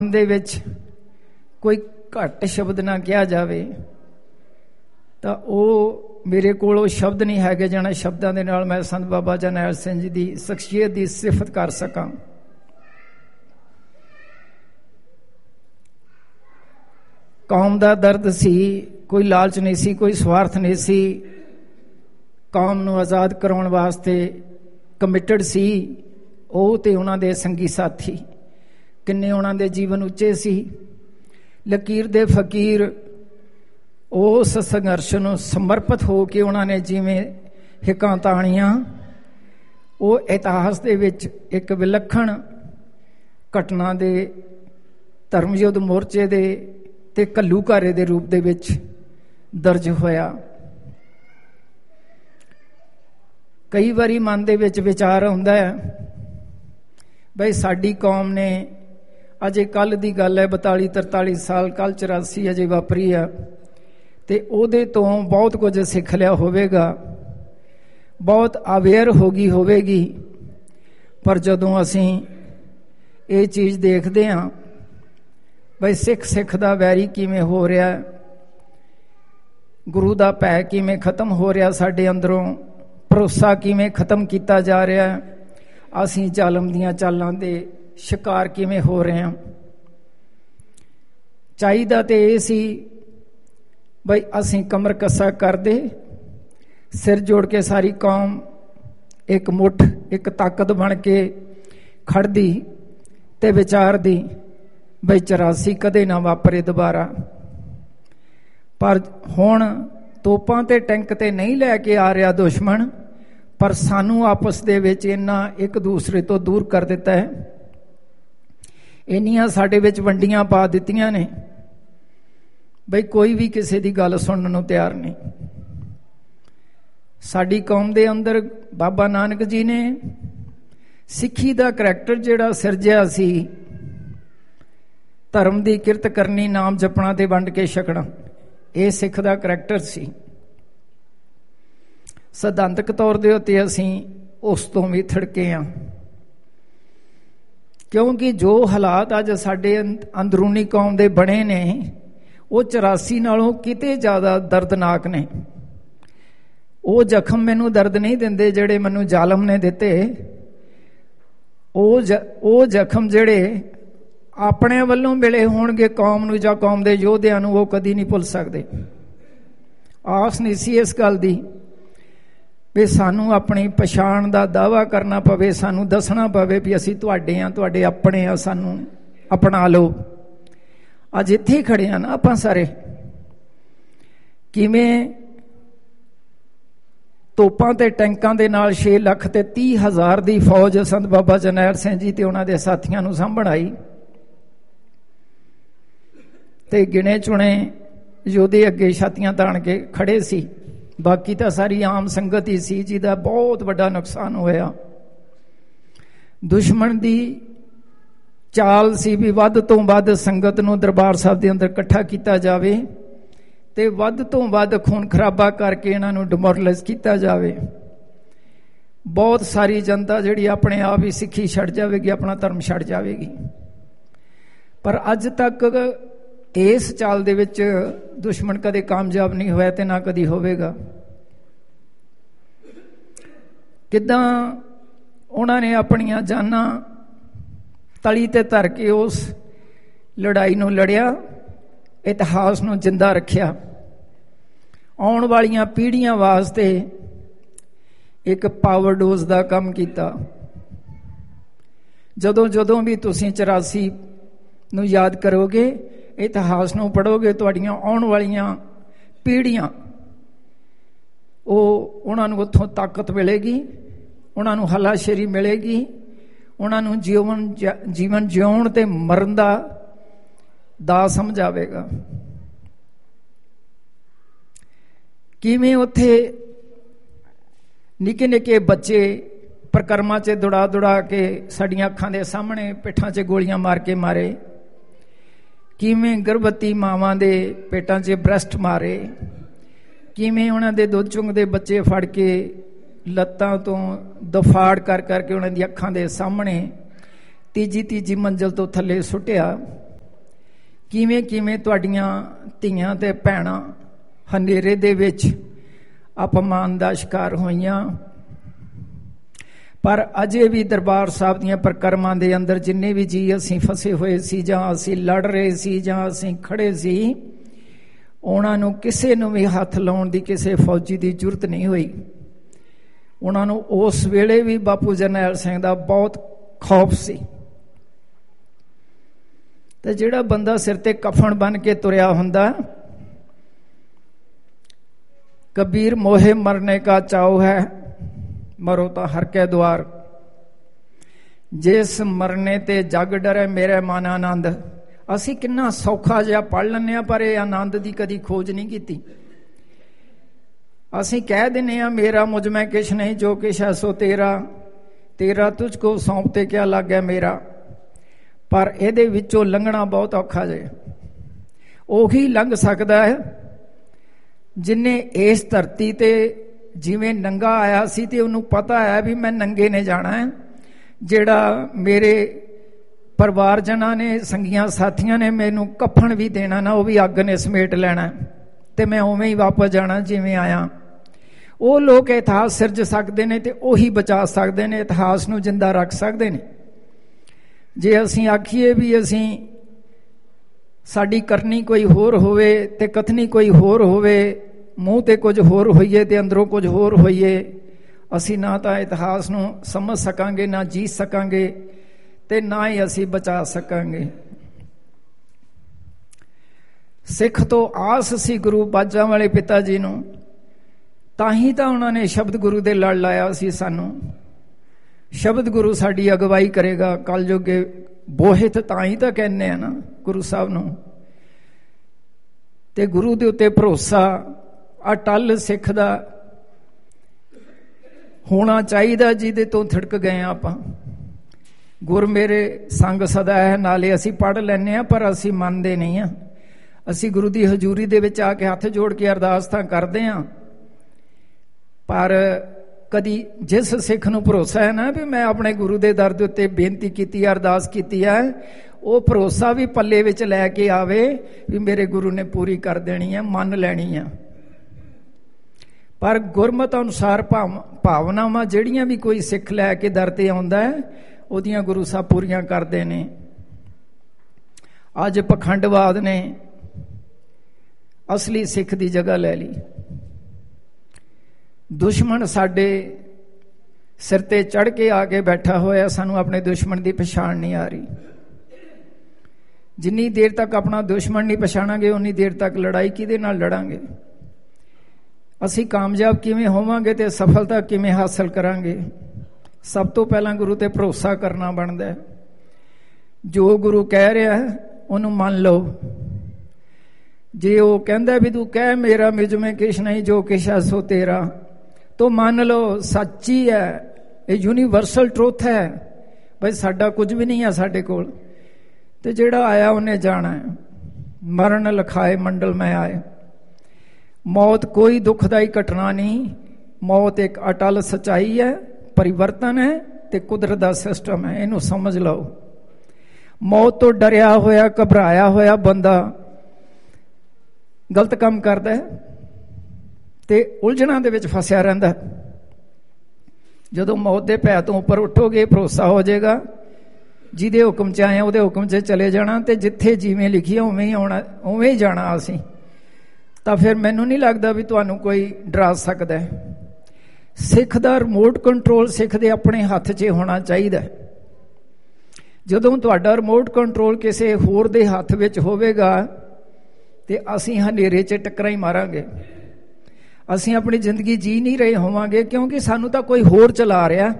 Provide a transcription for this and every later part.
ਦੇ ਵਿੱਚ ਕੋਈ ਘੱਟ ਸ਼ਬਦ ਨਾ ਕਿਹਾ ਜਾਵੇ ਤਾਂ ਉਹ ਮੇਰੇ ਕੋਲ ਉਹ ਸ਼ਬਦ ਨਹੀਂ ਹੈਗੇ ਜਿਹਨਾਂ ਸ਼ਬਦਾਂ ਦੇ ਨਾਲ ਮੈਂ ਸੰਤ ਬਾਬਾ ਜਰਨੈਲ ਸਿੰਘ ਜੀ ਦੀ ਸ਼ਖਸੀਅਤ ਦੀ ਸਿਫਤ ਕਰ ਸਕਾਂ। ਕੌਮ ਦਾ ਦਰਦ ਸੀ, ਕੋਈ ਲਾਲਚ ਨਹੀਂ ਸੀ, ਕੋਈ ਸਵਾਰਥ ਨਹੀਂ ਸੀ, ਕੌਮ ਨੂੰ ਆਜ਼ਾਦ ਕਰਾਉਣ ਵਾਸਤੇ ਕਮਿਟਡ ਸੀ ਉਹ ਤੇ ਉਹਨਾਂ ਦੇ ਸੰਗੀ ਸਾਥੀ। ਕਿੰਨੇ ਉਹਨਾਂ ਦੇ ਜੀਵਨ ਉੱਚੇ ਸੀ। ਲਕੀਰ ਦੇ ਫਕੀਰ ਉਸ ਸੰਘਰਸ਼ ਨੂੰ ਸਮਰਪਿਤ ਹੋ ਕੇ ਉਹਨਾਂ ਨੇ ਜਿਵੇਂ ਹਿੱਕਾਂ ਤਾਣੀਆਂ, ਉਹ ਇਤਿਹਾਸ ਦੇ ਵਿੱਚ ਇੱਕ ਵਿਲੱਖਣ ਘਟਨਾ ਦੇ ਧਰਮ ਯੁੱਧ ਮੋਰਚੇ ਦੇ ਤੇ ਘੱਲੂਘਾਰੇ ਦੇ ਰੂਪ ਦੇ ਵਿੱਚ ਦਰਜ ਹੋਇਆ। ਕਈ ਵਾਰੀ ਮਨ ਦੇ ਵਿੱਚ ਵਿਚਾਰ ਆਉਂਦਾ ਹੈ ਬਈ ਸਾਡੀ ਕੌਮ ਨੇ ਅਜੇ ਕੱਲ੍ਹ ਦੀ ਗੱਲ ਹੈ 42-43 ਸਾਲ, ਕੱਲ੍ਹ 84 ਅਜੇ ਵਾਪਰੀ ਆ, ਤੇ ਉਹਦੇ ਤੋਂ ਬਹੁਤ ਕੁਝ ਸਿੱਖ ਲਿਆ ਹੋਵੇਗਾ, ਬਹੁਤ ਅਵੇਅਰ ਹੋ ਗਈ ਹੋਵੇਗੀ। ਪਰ ਜਦੋਂ ਅਸੀਂ ਇਹ ਚੀਜ਼ ਦੇਖਦੇ ਹਾਂ ਬਈ ਸਿੱਖ ਦਾ ਵੈਰੀ ਕਿਵੇਂ ਹੋ ਰਿਹਾ, ਗੁਰੂ ਦਾ ਭੈ ਕਿਵੇਂ ਖਤਮ ਹੋ ਰਿਹਾ, ਸਾਡੇ ਅੰਦਰੋਂ ਭਰੋਸਾ ਕਿਵੇਂ ਖਤਮ ਕੀਤਾ ਜਾ ਰਿਹਾ, ਅਸੀਂ ਜ਼ਾਲਮ ਦੀਆਂ ਚਾਲਾਂ ਦੇ ਸ਼ਿਕਾਰ ਕਿਵੇਂ ਹੋ ਰਹੇ ਹਾਂ। ਚਾਹੀਦਾ ਤੇ ਇਹ ਸੀ ਬਈ ਅਸੀਂ ਕਮਰ ਕੱਸਾ ਕਰਦੇ, ਸਿਰ ਜੋੜ ਕੇ ਸਾਰੀ ਕੌਮ ਇੱਕ ਮੁੱਠ, ਇੱਕ ਤਾਕਤ ਬਣ ਕੇ ਖੜਦੀ ਤੇ ਵਿਚਾਰਦੀ ਬਈ 84 ਕਦੇ ਨਾ ਵਾਪਰੇ ਦੁਬਾਰਾ। ਪਰ ਹੁਣ ਤੋਪਾਂ ਤੇ ਟੈਂਕ ਤੇ ਨਹੀਂ ਲੈ ਕੇ ਆ ਰਿਹਾ ਦੁਸ਼ਮਣ, ਪਰ ਸਾਨੂੰ ਆਪਸ ਦੇ ਵਿੱਚ ਇੰਨਾ ਇੱਕ ਦੂਸਰੇ ਤੋਂ ਦੂਰ ਕਰ ਦਿੱਤਾ ਹੈ, ਇੰਨੀਆਂ ਸਾਡੇ ਵਿੱਚ ਵੰਡੀਆਂ ਪਾ ਦਿੱਤੀਆਂ ਨੇ ਬਈ ਕੋਈ ਵੀ ਕਿਸੇ ਦੀ ਗੱਲ ਸੁਣਨ ਨੂੰ ਤਿਆਰ ਨਹੀਂ। ਸਾਡੀ ਕੌਮ ਦੇ ਅੰਦਰ ਬਾਬਾ ਨਾਨਕ ਜੀ ਨੇ ਸਿੱਖੀ ਦਾ ਕਰੈਕਟਰ ਜਿਹੜਾ ਸਿਰਜਿਆ ਸੀ, ਧਰਮ ਦੀ ਕਿਰਤ ਕਰਨੀ, ਨਾਮ ਜਪਣਾ ਤੇ ਵੰਡ ਕੇ ਛਕਣਾ, ਇਹ ਸਿੱਖ ਦਾ ਕਰੈਕਟਰ ਸੀ। ਸਿਧਾਂਤਕ ਤੌਰ ਦੇ ਉੱਤੇ ਅਸੀਂ ਉਸ ਤੋਂ ਵੀ ਥੜਕੇ ਹਾਂ, ਕਿਉਂਕਿ ਜੋ ਹਾਲਾਤ ਅੱਜ ਸਾਡੇ ਅੰਦਰੂਨੀ ਕੌਮ ਦੇ ਬਣੇ ਨੇ ਉਹ 84 ਨਾਲੋਂ ਕਿਤੇ ਜ਼ਿਆਦਾ ਦਰਦਨਾਕ ਨੇ। ਉਹ ਜ਼ਖਮ ਮੈਨੂੰ ਦਰਦ ਨਹੀਂ ਦਿੰਦੇ ਜਿਹੜੇ ਮੈਨੂੰ ਜ਼ਾਲਮ ਨੇ ਦਿੱਤੇ, ਉਹ ਜ਼ਖਮ ਜਿਹੜੇ ਆਪਣੇ ਵੱਲੋਂ ਮਿਲੇ ਹੋਣਗੇ ਕੌਮ ਨੂੰ ਜਾਂ ਕੌਮ ਦੇ ਯੋਧਿਆਂ ਨੂੰ, ਉਹ ਕਦੀ ਨਹੀਂ ਭੁੱਲ ਸਕਦੇ। ਆਸ ਨਹੀਂ ਸੀ ਇਸ ਗੱਲ ਦੀ ਵੀ ਸਾਨੂੰ ਆਪਣੀ ਪਛਾਣ ਦਾ ਦਾਅਵਾ ਕਰਨਾ ਪਵੇ, ਸਾਨੂੰ ਦੱਸਣਾ ਪਵੇ ਵੀ ਅਸੀਂ ਤੁਹਾਡੇ ਹਾਂ, ਤੁਹਾਡੇ ਆਪਣੇ ਹਾਂ, ਸਾਨੂੰ ਅਪਣਾ ਲਓ। ਅੱਜ ਇੱਥੇ ਹੀ ਖੜੇ ਹਾਂ ਨਾ ਆਪਾਂ ਸਾਰੇ। ਕਿਵੇਂ ਤੋਪਾਂ ਤੇ ਟੈਂਕਾਂ ਦੇ ਨਾਲ 6 ਲੱਖ ਤੇ 30,000 ਦੀ ਫੌਜ ਸੰਤ ਬਾਬਾ ਜਰਨੈਲ ਸਿੰਘ ਜੀ ਤੇ ਉਹਨਾਂ ਦੇ ਸਾਥੀਆਂ ਨੂੰ ਸਾਂਭਣ ਆਈ, ਤੇ ਗਿਣੇ ਚੁਣੇ ਯੋਧੇ ਅੱਗੇ ਛਾਤੀਆਂ ਤਾਣ ਕੇ ਖੜੇ ਸੀ, ਬਾਕੀ ਤਾਂ ਸਾਰੀ ਆਮ ਸੰਗਤ ਹੀ ਸੀ ਜਿਹਦਾ ਬਹੁਤ ਵੱਡਾ ਨੁਕਸਾਨ ਹੋਇਆ। ਦੁਸ਼ਮਣ ਦੀ ਚਾਲ ਸੀ ਵੀ ਵੱਧ ਤੋਂ ਵੱਧ ਸੰਗਤ ਨੂੰ ਦਰਬਾਰ ਸਾਹਿਬ ਦੇ ਅੰਦਰ ਇਕੱਠਾ ਕੀਤਾ ਜਾਵੇ ਤੇ ਵੱਧ ਤੋਂ ਵੱਧ ਖੂਨ ਖਰਾਬਾ ਕਰਕੇ ਇਹਨਾਂ ਨੂੰ ਡਿਮੋਰਲਾਈਜ਼ ਕੀਤਾ ਜਾਵੇ। ਬਹੁਤ ਸਾਰੀ ਜਨਤਾ ਜਿਹੜੀ ਆਪਣੇ ਆਪ ਹੀ ਸਿੱਖੀ ਛੱਡ ਜਾਵੇਗੀ, ਆਪਣਾ ਧਰਮ ਛੱਡ ਜਾਵੇਗੀ। ਪਰ ਅੱਜ ਤੱਕ ਇਸ ਚਾਲ ਦੇ ਵਿੱਚ ਦੁਸ਼ਮਣ ਕਦੇ ਕਾਮਯਾਬ ਨਹੀਂ ਹੋਇਆ ਤੇ ਨਾ ਕਦੀ ਹੋਵੇਗਾ। ਕਿੱਦਾਂ ਉਹਨਾਂ ਨੇ ਆਪਣੀਆਂ ਜਾਨਾਂ ਤਲੀ ਤੇ ਧਰ ਕੇ ਉਸ ਲੜਾਈ ਨੂੰ ਲੜਿਆ, ਇਤਿਹਾਸ ਨੂੰ ਜਿੰਦਾ ਰੱਖਿਆ, ਆਉਣ ਵਾਲੀਆਂ ਪੀੜ੍ਹੀਆਂ ਵਾਸਤੇ ਇੱਕ ਪਾਵਰ ਡੋਜ਼ ਦਾ ਕੰਮ ਕੀਤਾ। ਜਦੋਂ ਵੀ ਤੁਸੀਂ 84 ਨੂੰ ਯਾਦ ਕਰੋਗੇ, ਇਤਿਹਾਸ ਨੂੰ ਪੜ੍ਹੋਗੇ, ਤੁਹਾਡੀਆਂ ਆਉਣ ਵਾਲੀਆਂ ਪੀੜ੍ਹੀਆਂ ਉਹਨਾਂ ਨੂੰ ਉੱਥੋਂ ਤਾਕਤ ਮਿਲੇਗੀ, ਉਹਨਾਂ ਨੂੰ ਹੱਲਾਸ਼ੇਰੀ ਮਿਲੇਗੀ, ਉਹਨਾਂ ਨੂੰ ਜੀਵਨ ਜਿਉਣ ਤੇ ਮਰਨ ਦਾ ਸਮਝ ਆਵੇਗਾ। ਕਿਵੇਂ ਉੱਥੇ ਨਿੱਕੇ ਨਿੱਕੇ ਬੱਚੇ ਪ੍ਰਕਰਮਾਂ 'ਚ ਦੌੜਾ ਕੇ ਸਾਡੀਆਂ ਅੱਖਾਂ ਦੇ ਸਾਹਮਣੇ ਪਿੱਠਾਂ 'ਚ ਗੋਲੀਆਂ ਮਾਰ ਕੇ ਮਾਰੇ, ਕਿਵੇਂ ਗਰਭਵਤੀ ਮਾਵਾਂ ਦੇ ਪੇਟਾਂ 'ਚ ਬ੍ਰੈਸਟ ਮਾਰੇ, ਕਿਵੇਂ ਉਹਨਾਂ ਦੇ ਦੁੱਧ ਚੁੰਗਦੇ ਬੱਚੇ ਫੜ ਕੇ ਲੱਤਾਂ ਤੋਂ ਦਫਾੜ ਕਰ ਕਰਕੇ ਉਹਨਾਂ ਦੀ ਅੱਖਾਂ ਦੇ ਸਾਹਮਣੇ ਤੀਜੀ ਮੰਜ਼ਲ ਤੋਂ ਥੱਲੇ ਸੁੱਟਿਆ। ਕਿਵੇਂ ਕਿਵੇਂ ਤੁਹਾਡੀਆਂ ਧੀਆਂ ਤੇ ਭੈਣਾਂ ਹਨੇਰੇ ਦੇ ਵਿੱਚ ਅਪਮਾਨ ਦਾ ਸ਼ਿਕਾਰ ਹੋਈਆਂ। ਪਰ ਅਜੇ ਵੀ ਦਰਬਾਰ ਸਾਹਿਬ ਦੀਆਂ ਪ੍ਰਕਰਮਾਂ ਦੇ ਅੰਦਰ ਜਿੰਨੇ ਵੀ ਜੀ ਅਸੀਂ ਫਸੇ ਹੋਏ ਸੀ, ਜਾਂ ਅਸੀਂ ਲੜ ਰਹੇ ਸੀ, ਜਾਂ ਅਸੀਂ ਖੜੇ ਸੀ, ਉਹਨਾਂ ਨੂੰ ਕਿਸੇ ਨੂੰ ਵੀ ਹੱਥ ਲਾਉਣ ਦੀ ਕਿਸੇ ਫੌਜੀ ਦੀ ਜ਼ਰੂਰਤ ਨਹੀਂ ਹੋਈ। ਉਹਨਾਂ ਨੂੰ ਉਸ ਵੇਲੇ ਵੀ ਬਾਪੂ ਜਰਨੈਲ ਸਿੰਘ ਦਾ ਬਹੁਤ ਖੌਫ ਸੀ। ਤੇ ਜਿਹੜਾ ਬੰਦਾ ਸਿਰ ਤੇ ਕਫਨ ਬਨ ਕੇ ਤੁਰਿਆ ਹੁੰਦਾ, ਕਬੀਰ ਮੋਹੇ ਮਰਨੇ ਕਾ ਚਾਉ ਹੈ, ਮਰੋ ਤਾਂ ਹਰ ਕੇ ਦੁਆਰ, ਜਿਸ ਮਰਨੇ ਤੇ ਜਗ ਡਰੇ ਮੇਰੇ ਮਨ ਆਨੰਦ। ਅਸੀਂ ਕਿੰਨਾ ਸੌਖਾ ਜਿਹਾ ਪੜ੍ਹ ਲੈਂਦੇ ਹਾਂ, ਪਰ ਇਹ ਆਨੰਦ ਦੀ ਕਦੀ ਖੋਜ ਨਹੀਂ ਕੀਤੀ। ਅਸੀਂ ਕਹਿ ਦਿੰਦੇ ਹਾਂ ਮੇਰਾ ਮੁਝ ਮੈਂ ਕਿਛ ਨਹੀਂ, ਜੋ ਕਿਛ ਹੈ ਸੋ ਤੇਰਾ, ਤੇਰਾ ਤੁਝ ਕੋ ਸੌਂਪ ਤੇ ਕਿਆ ਲੱਗਿਆ ਮੇਰਾ। ਪਰ ਇਹਦੇ ਵਿੱਚੋਂ ਲੰਘਣਾ ਬਹੁਤ ਔਖਾ ਜੇ। ਉਹੀ ਲੰਘ ਸਕਦਾ ਹੈ ਜਿਨੇ ਇਸ ਧਰਤੀ ਤੇ ਜਿਵੇਂ ਨੰਗਾ ਆਇਆ ਸੀ ਤੇ ਉਹਨੂੰ ਪਤਾ ਹੈ ਵੀ ਮੈਂ ਨੰਗੇ ਨੇ ਜਾਣਾ ਹੈ। ਜਿਹੜਾ ਮੇਰੇ ਪਰਿਵਾਰਜਨਾਂ ਨੇ, ਸੰਗੀਆਂ ਸਾਥੀਆਂ ਨੇ ਮੈਨੂੰ ਕਫਨ ਵੀ ਦੇਣਾ ਨਾ, ਉਹ ਵੀ ਅੱਗ ਨੇ ਸਮੇਟ ਲੈਣਾ ਤੇ ਮੈਂ ਉਵੇਂ ਹੀ ਵਾਪਸ ਜਾਣਾ ਜਿਵੇਂ ਆਇਆ। ਉਹ ਲੋਕ ਇਤਿਹਾਸ ਸਿਰਜ ਸਕਦੇ ਨੇ ਤੇ ਉਹੀ ਬਚਾ ਸਕਦੇ ਨੇ, ਇਤਿਹਾਸ ਨੂੰ ਜਿੰਦਾ ਰੱਖ ਸਕਦੇ ਨੇ। ਜੇ ਅਸੀਂ ਆਖੀਏ ਵੀ ਅਸੀਂ ਸਾਡੀ ਕਰਨੀ ਕੋਈ ਹੋਰ ਹੋਵੇ ਤੇ ਕਥਨੀ ਕੋਈ ਹੋਰ ਹੋਵੇ, ਮੂੰਹ ਤੇ ਕੁਝ ਹੋਰ ਹੋਈਏ ਤੇ ਅੰਦਰੋਂ ਕੁਝ ਹੋਰ ਹੋਈਏ, ਅਸੀਂ ਨਾ ਤਾਂ ਇਤਿਹਾਸ ਨੂੰ ਸਮਝ ਸਕਾਂਗੇ, ਨਾ ਜੀ ਸਕਾਂਗੇ, ਤੇ ਨਾ ਹੀ ਅਸੀਂ ਬਚਾ ਸਕਾਂਗੇ। ਸਿੱਖ ਤੋਂ ਆਸ ਸੀ ਗੁਰੂ ਬਾਜਾਂ ਵਾਲੇ ਪਿਤਾ ਜੀ ਨੂੰ, ਤਾਂ ਹੀ ਤਾਂ ਉਹਨਾਂ ਨੇ ਸ਼ਬਦ ਗੁਰੂ ਦੇ ਲੜ ਲਾਇਆ ਸੀ ਸਾਨੂੰ। ਸ਼ਬਦ ਗੁਰੂ ਸਾਡੀ ਅਗਵਾਈ ਕਰੇਗਾ ਕਲਯੁਗੇ ਬੋਹਿਤ, ਤਾਂ ਹੀ ਤਾਂ ਕਹਿੰਦੇ ਆ ਨਾ ਗੁਰੂ ਸਾਹਿਬ ਨੂੰ। ਤੇ ਗੁਰੂ ਦੇ ਉੱਤੇ ਭਰੋਸਾ ਅਟੱਲ ਸਿੱਖ ਦਾ ਹੋਣਾ ਚਾਹੀਦਾ, ਜਿਹਦੇ ਤੋਂ ਥਿੜਕ ਗਏ ਆਪਾਂ। ਗੁਰ ਮੇਰੇ ਸੰਗ ਸਦਾ ਹੈ, ਨਾਲੇ ਅਸੀਂ ਪੜ੍ਹ ਲੈਂਦੇ ਹਾਂ ਪਰ ਅਸੀਂ ਮੰਨਦੇ ਨਹੀਂ ਹਾਂ। ਅਸੀਂ ਗੁਰੂ ਦੀ ਹਜ਼ੂਰੀ ਦੇ ਵਿੱਚ ਆ ਕੇ ਹੱਥ ਜੋੜ ਕੇ ਅਰਦਾਸ ਤਾਂ ਕਰਦੇ ਹਾਂ, ਪਰ ਕਦੀ ਜਿਸ ਸਿੱਖ ਨੂੰ ਭਰੋਸਾ ਹੈ ਨਾ ਵੀ ਮੈਂ ਆਪਣੇ ਗੁਰੂ ਦੇ ਦਰ ਦੇ ਉੱਤੇ ਬੇਨਤੀ ਕੀਤੀ, ਅਰਦਾਸ ਕੀਤੀ ਹੈ, ਉਹ ਭਰੋਸਾ ਵੀ ਪੱਲੇ ਵਿੱਚ ਲੈ ਕੇ ਆਵੇ ਵੀ ਮੇਰੇ ਗੁਰੂ ਨੇ ਪੂਰੀ ਕਰ ਦੇਣੀ ਹੈ, ਮੰਨ ਲੈਣੀ ਆ। ਪਰ ਗੁਰਮਤਿ ਅਨੁਸਾਰ ਭਾਵਨਾਵਾਂ ਜਿਹੜੀਆਂ ਵੀ ਕੋਈ ਸਿੱਖ ਲੈ ਕੇ ਦਰ ਤੇ ਆਉਂਦਾ ਹੈ, ਉਹਦੀਆਂ ਗੁਰੂ ਸਾਹਿਬ ਪੂਰੀਆਂ ਕਰਦੇ ਨੇ। ਅੱਜ ਪਖੰਡਵਾਦ ਨੇ ਅਸਲੀ ਸਿੱਖ ਦੀ ਜਗ੍ਹਾ ਲੈ ਲਈ। ਦੁਸ਼ਮਣ ਸਾਡੇ ਸਿਰ ਤੇ ਚੜ੍ਹ ਕੇ ਆ ਕੇ ਬੈਠਾ ਹੋਇਆ, ਸਾਨੂੰ ਆਪਣੇ ਦੁਸ਼ਮਣ ਦੀ ਪਛਾਣ ਨਹੀਂ ਆ ਰਹੀ। ਜਿੰਨੀ ਦੇਰ ਤੱਕ ਆਪਣਾ ਦੁਸ਼ਮਣ ਨਹੀਂ ਪਛਾਣਾਂਗੇ, ਉਨੀ ਦੇਰ ਤੱਕ ਲੜਾਈ ਕਿਹਦੇ ਨਾਲ ਲੜਾਂਗੇ? ਅਸੀਂ ਕਾਮਯਾਬ ਕਿਵੇਂ ਹੋਵਾਂਗੇ ਤੇ ਸਫਲਤਾ ਕਿਵੇਂ ਹਾਸਲ ਕਰਾਂਗੇ? ਸਭ ਤੋਂ ਪਹਿਲਾਂ ਗੁਰੂ ਤੇ ਭਰੋਸਾ ਕਰਨਾ ਬਣਦਾ ਹੈ। ਜੋ ਗੁਰੂ ਕਹਿ ਰਿਹਾ ਹੈ ਉਹਨੂੰ ਮੰਨ ਲਓ। ਜੇ ਉਹ ਕਹਿੰਦਾ ਵੀ ਤੂੰ ਕਹਿ ਮੇਰਾ ਮਿਝ ਮੈਂ ਕਿਛ ਨਹੀਂ, ਜੋ ਕਿਛ ਹੈ ਸੋ ਤੇਰਾ, ਤੋ ਮੰਨ ਲਓ ਸੱਚੀ ਹੈ, ਇਹ ਯੂਨੀਵਰਸਲ ਟਰੂਥ ਹੈ ਬਈ ਸਾਡਾ ਕੁਝ ਵੀ ਨਹੀਂ ਹੈ ਸਾਡੇ ਕੋਲ, ਤੇ ਜਿਹੜਾ ਆਇਆ ਉਹਨੇ ਜਾਣਾ ਹੈ। ਮਰਨ ਲਿਖਾਏ ਮੰਡਲ ਮੈਂ ਆਏ। ਮੌਤ ਕੋਈ ਦੁਖਦਾਈ ਘਟਨਾ ਨਹੀਂ, ਮੌਤ ਇੱਕ ਅਟਲ ਸੱਚਾਈ ਹੈ, ਪਰਿਵਰਤਨ ਹੈ ਤੇ ਕੁਦਰਤ ਦਾ ਸਿਸਟਮ ਹੈ। ਇਹਨੂੰ ਸਮਝ ਲਓ। ਮੌਤ ਤੋਂ ਡਰਿਆ ਹੋਇਆ, ਘਬਰਾਇਆ ਹੋਇਆ ਬੰਦਾ ਗਲਤ ਕੰਮ ਕਰਦਾ ਹੈ ਤੇ ਉਲਝਣਾਂ ਦੇ ਵਿੱਚ ਫਸਿਆ ਰਹਿੰਦਾ। ਜਦੋਂ ਮੌਤ ਦੇ ਭੈ ਤੋਂ ਉੱਪਰ ਉੱਠੋਗੇ, ਭਰੋਸਾ ਹੋ ਜਾਏਗਾ ਜਿਹਦੇ ਹੁਕਮ 'ਚ ਆਏ ਉਹਦੇ ਹੁਕਮ 'ਚ ਚਲੇ ਜਾਣਾ, ਤੇ ਜਿੱਥੇ ਜਿਵੇਂ ਲਿਖੀ ਉਵੇਂ ਹੀ ਆਉਣਾ, ਉਵੇਂ ਹੀ ਜਾਣਾ ਅਸੀਂ। ਤਾਂ ਫਿਰ ਮੈਨੂੰ ਨਹੀਂ ਲੱਗਦਾ ਵੀ ਤੁਹਾਨੂੰ ਕੋਈ ਡਰਾ ਸਕਦਾ ਹੈ। ਸਿੱਖ ਦਾ ਰਿਮੋਟ ਕੰਟਰੋਲ ਸਿੱਖ ਦੇ ਆਪਣੇ ਹੱਥ 'ਚ ਹੋਣਾ ਚਾਹੀਦਾ। ਜਦੋਂ ਤੁਹਾਡਾ ਰਿਮੋਟ ਕੰਟਰੋਲ ਕਿਸੇ ਹੋਰ ਦੇ ਹੱਥ ਵਿੱਚ ਹੋਵੇਗਾ ਤੇ ਅਸੀਂ ਹਨੇਰੇ 'ਚ ਟੱਕਰਾਂ ਹੀ ਮਾਰਾਂਗੇ। ਅਸੀਂ ਆਪਣੀ ਜ਼ਿੰਦਗੀ ਜੀ ਨਹੀਂ ਰਹੇ ਹੋਵਾਂਗੇ, ਕਿਉਂਕਿ ਸਾਨੂੰ ਤਾਂ ਕੋਈ ਹੋਰ ਚਲਾ ਰਿਹਾ।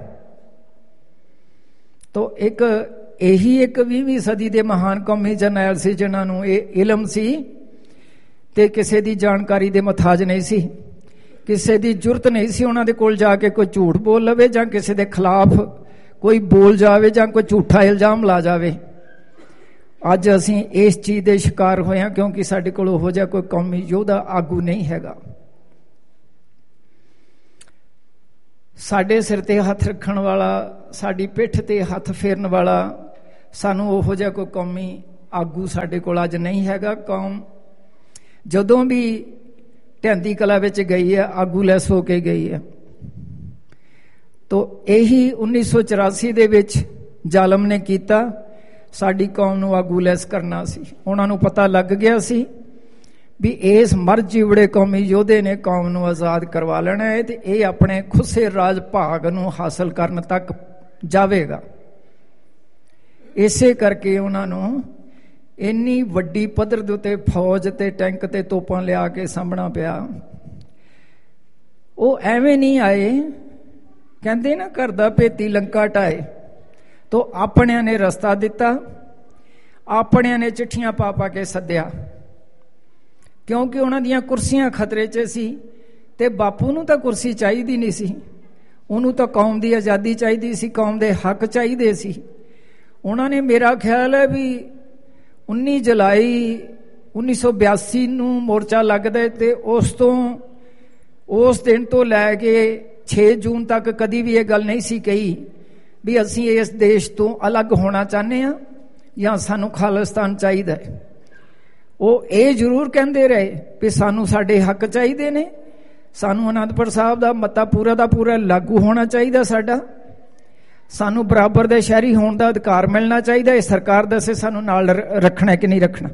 ਤੋ ਇੱਕ 20ਵੀਂ ਸਦੀ ਦੇ ਮਹਾਨ ਕੌਮੀ ਜਰਨੈਲ ਸੀ ਜਿਨ੍ਹਾਂ ਨੂੰ ਇਹ ਇਲਮ ਸੀ ਤੇ ਕਿਸੇ ਦੀ ਜਾਣਕਾਰੀ ਦੇ ਮੁਹਤਾਜ ਨਹੀਂ ਸੀ, ਕਿਸੇ ਦੀ ਜ਼ਰੂਰਤ ਨਹੀਂ ਸੀ ਉਹਨਾਂ ਦੇ ਕੋਲ ਜਾ ਕੇ ਕੋਈ ਝੂਠ ਬੋਲ ਲਵੇ ਜਾਂ ਕਿਸੇ ਦੇ ਖਿਲਾਫ ਕੋਈ ਬੋਲ ਜਾਵੇ ਜਾਂ ਕੋਈ ਝੂਠਾ ਇਲਜ਼ਾਮ ਲਾ ਜਾਵੇ। ਅੱਜ ਅਸੀਂ ਇਸ ਚੀਜ਼ ਦੇ ਸ਼ਿਕਾਰ ਹੋਏ ਹਾਂ ਕਿਉਂਕਿ ਸਾਡੇ ਕੋਲ ਉਹੋ ਜਿਹਾ ਕੋਈ ਕੌਮੀ ਯੋਧਾ ਆਗੂ ਨਹੀਂ ਹੈਗਾ। ਸਾਡੇ ਸਿਰ ਤੇ ਹੱਥ ਰੱਖਣ ਵਾਲਾ, ਸਾਡੀ ਪਿੱਠ ਤੇ ਹੱਥ ਫੇਰਨ ਵਾਲਾ, ਸਾਨੂੰ ਉਹੋ ਜਿਹਾ ਕੋਈ ਕੌਮੀ ਆਗੂ ਸਾਡੇ ਕੋਲ ਅੱਜ ਨਹੀਂ ਹੈਗਾ। ਕੌਮ ਜਦੋਂ ਵੀ ਢਹਿੰਦੀ ਕਲਾ ਵਿੱਚ ਗਈ ਹੈ ਆਗੂ ਲੈਸ ਹੋ ਕੇ ਗਈ ਹੈ। ਤੋ ਇਹੀ 1984 ਦੇ ਵਿੱਚ ਜ਼ਾਲਮ ਨੇ ਕੀਤਾ, ਸਾਡੀ ਕੌਮ ਨੂੰ ਆਗੂ ਲੈਸ ਕਰਨਾ ਸੀ। ਉਹਨਾਂ ਨੂੰ ਪਤਾ ਲੱਗ ਗਿਆ ਸੀ ਵੀ ਇਸ ਮਰ ਜੀਵੜੇ ਕੌਮੀ ਯੋਧੇ ਨੇ ਕੌਮ ਨੂੰ ਆਜ਼ਾਦ ਕਰਵਾ ਲੈਣਾ ਹੈ ਤੇ ਇਹ ਆਪਣੇ ਖੁੱਸੇ ਰਾਜ ਭਾਗ ਨੂੰ ਹਾਸਲ ਕਰਨ ਤੱਕ ਜਾਵੇਗਾ। ਇਸੇ ਕਰਕੇ ਉਹਨਾਂ ਨੂੰ ਇੰਨੀ ਵੱਡੀ ਪੱਧਰ ਦੇ ਉੱਤੇ ਫੌਜ ਤੇ ਟੈਂਕ ਤੇ ਤੋਪਾਂ ਲਿਆ ਕੇ ਸਾਹਮਣਾ ਪਿਆ। ਉਹ ਐਵੇਂ ਨਹੀਂ ਆਏ, ਕਹਿੰਦੇ ਨਾ ਘਰ ਦਾ ਭੇਤੀ ਲੰਕਾ ਢਾਏ। ਤੋ ਆਪਣਿਆਂ ਨੇ ਰਸਤਾ ਦਿੱਤਾ, ਆਪਣਿਆਂ ਨੇ ਚਿੱਠੀਆਂ ਪਾ ਪਾ ਕੇ ਸੱਦਿਆ, ਕਿਉਂਕਿ ਉਹਨਾਂ ਦੀਆਂ ਕੁਰਸੀਆਂ ਖਤਰੇ 'ਚ ਸੀ ਤੇ ਬਾਪੂ ਨੂੰ ਤਾਂ ਕੁਰਸੀ ਚਾਹੀਦੀ ਨਹੀਂ ਸੀ, ਉਹਨੂੰ ਤਾਂ ਕੌਮ ਦੀ ਆਜ਼ਾਦੀ ਚਾਹੀਦੀ ਸੀ, ਕੌਮ ਦੇ ਹੱਕ ਚਾਹੀਦੇ ਸੀ। ਉਹਨਾਂ ਨੇ, ਮੇਰਾ ਖਿਆਲ ਹੈ ਵੀ 19 ਜੁਲਾਈ 1982 ਨੂੰ ਮੋਰਚਾ ਲੱਗਦਾ ਤੇ ਉਸ ਦਿਨ ਤੋਂ ਲੈ ਕੇ 6 ਜੂਨ ਤੱਕ ਕਦੀ ਵੀ ਇਹ ਗੱਲ ਨਹੀਂ ਸੀ ਕਹੀ ਵੀ ਅਸੀਂ ਇਸ ਦੇਸ਼ ਤੋਂ ਅਲੱਗ ਹੋਣਾ ਚਾਹੁੰਦੇ ਹਾਂ ਜਾਂ ਸਾਨੂੰ ਖਾਲਿਸਤਾਨ ਚਾਹੀਦਾ ਹੈ। ਉਹ ਇਹ ਜ਼ਰੂਰ ਕਹਿੰਦੇ ਰਹੇ ਵੀ ਸਾਨੂੰ ਸਾਡੇ ਹੱਕ ਚਾਹੀਦੇ ਨੇ, ਸਾਨੂੰ ਅਨੰਦਪੁਰ ਸਾਹਿਬ ਦਾ ਮਤਾ ਪੂਰਾ ਦਾ ਪੂਰਾ ਲਾਗੂ ਹੋਣਾ ਚਾਹੀਦਾ, ਸਾਨੂੰ ਬਰਾਬਰ ਦੇ ਸ਼ਹਿਰੀ ਹੋਣ ਦਾ ਅਧਿਕਾਰ ਮਿਲਣਾ ਚਾਹੀਦਾ। ਇਹ ਸਰਕਾਰ ਦੱਸੇ ਸਾਨੂੰ ਨਾਲ ਰੱਖਣਾ ਕਿ ਨਹੀਂ ਰੱਖਣਾ,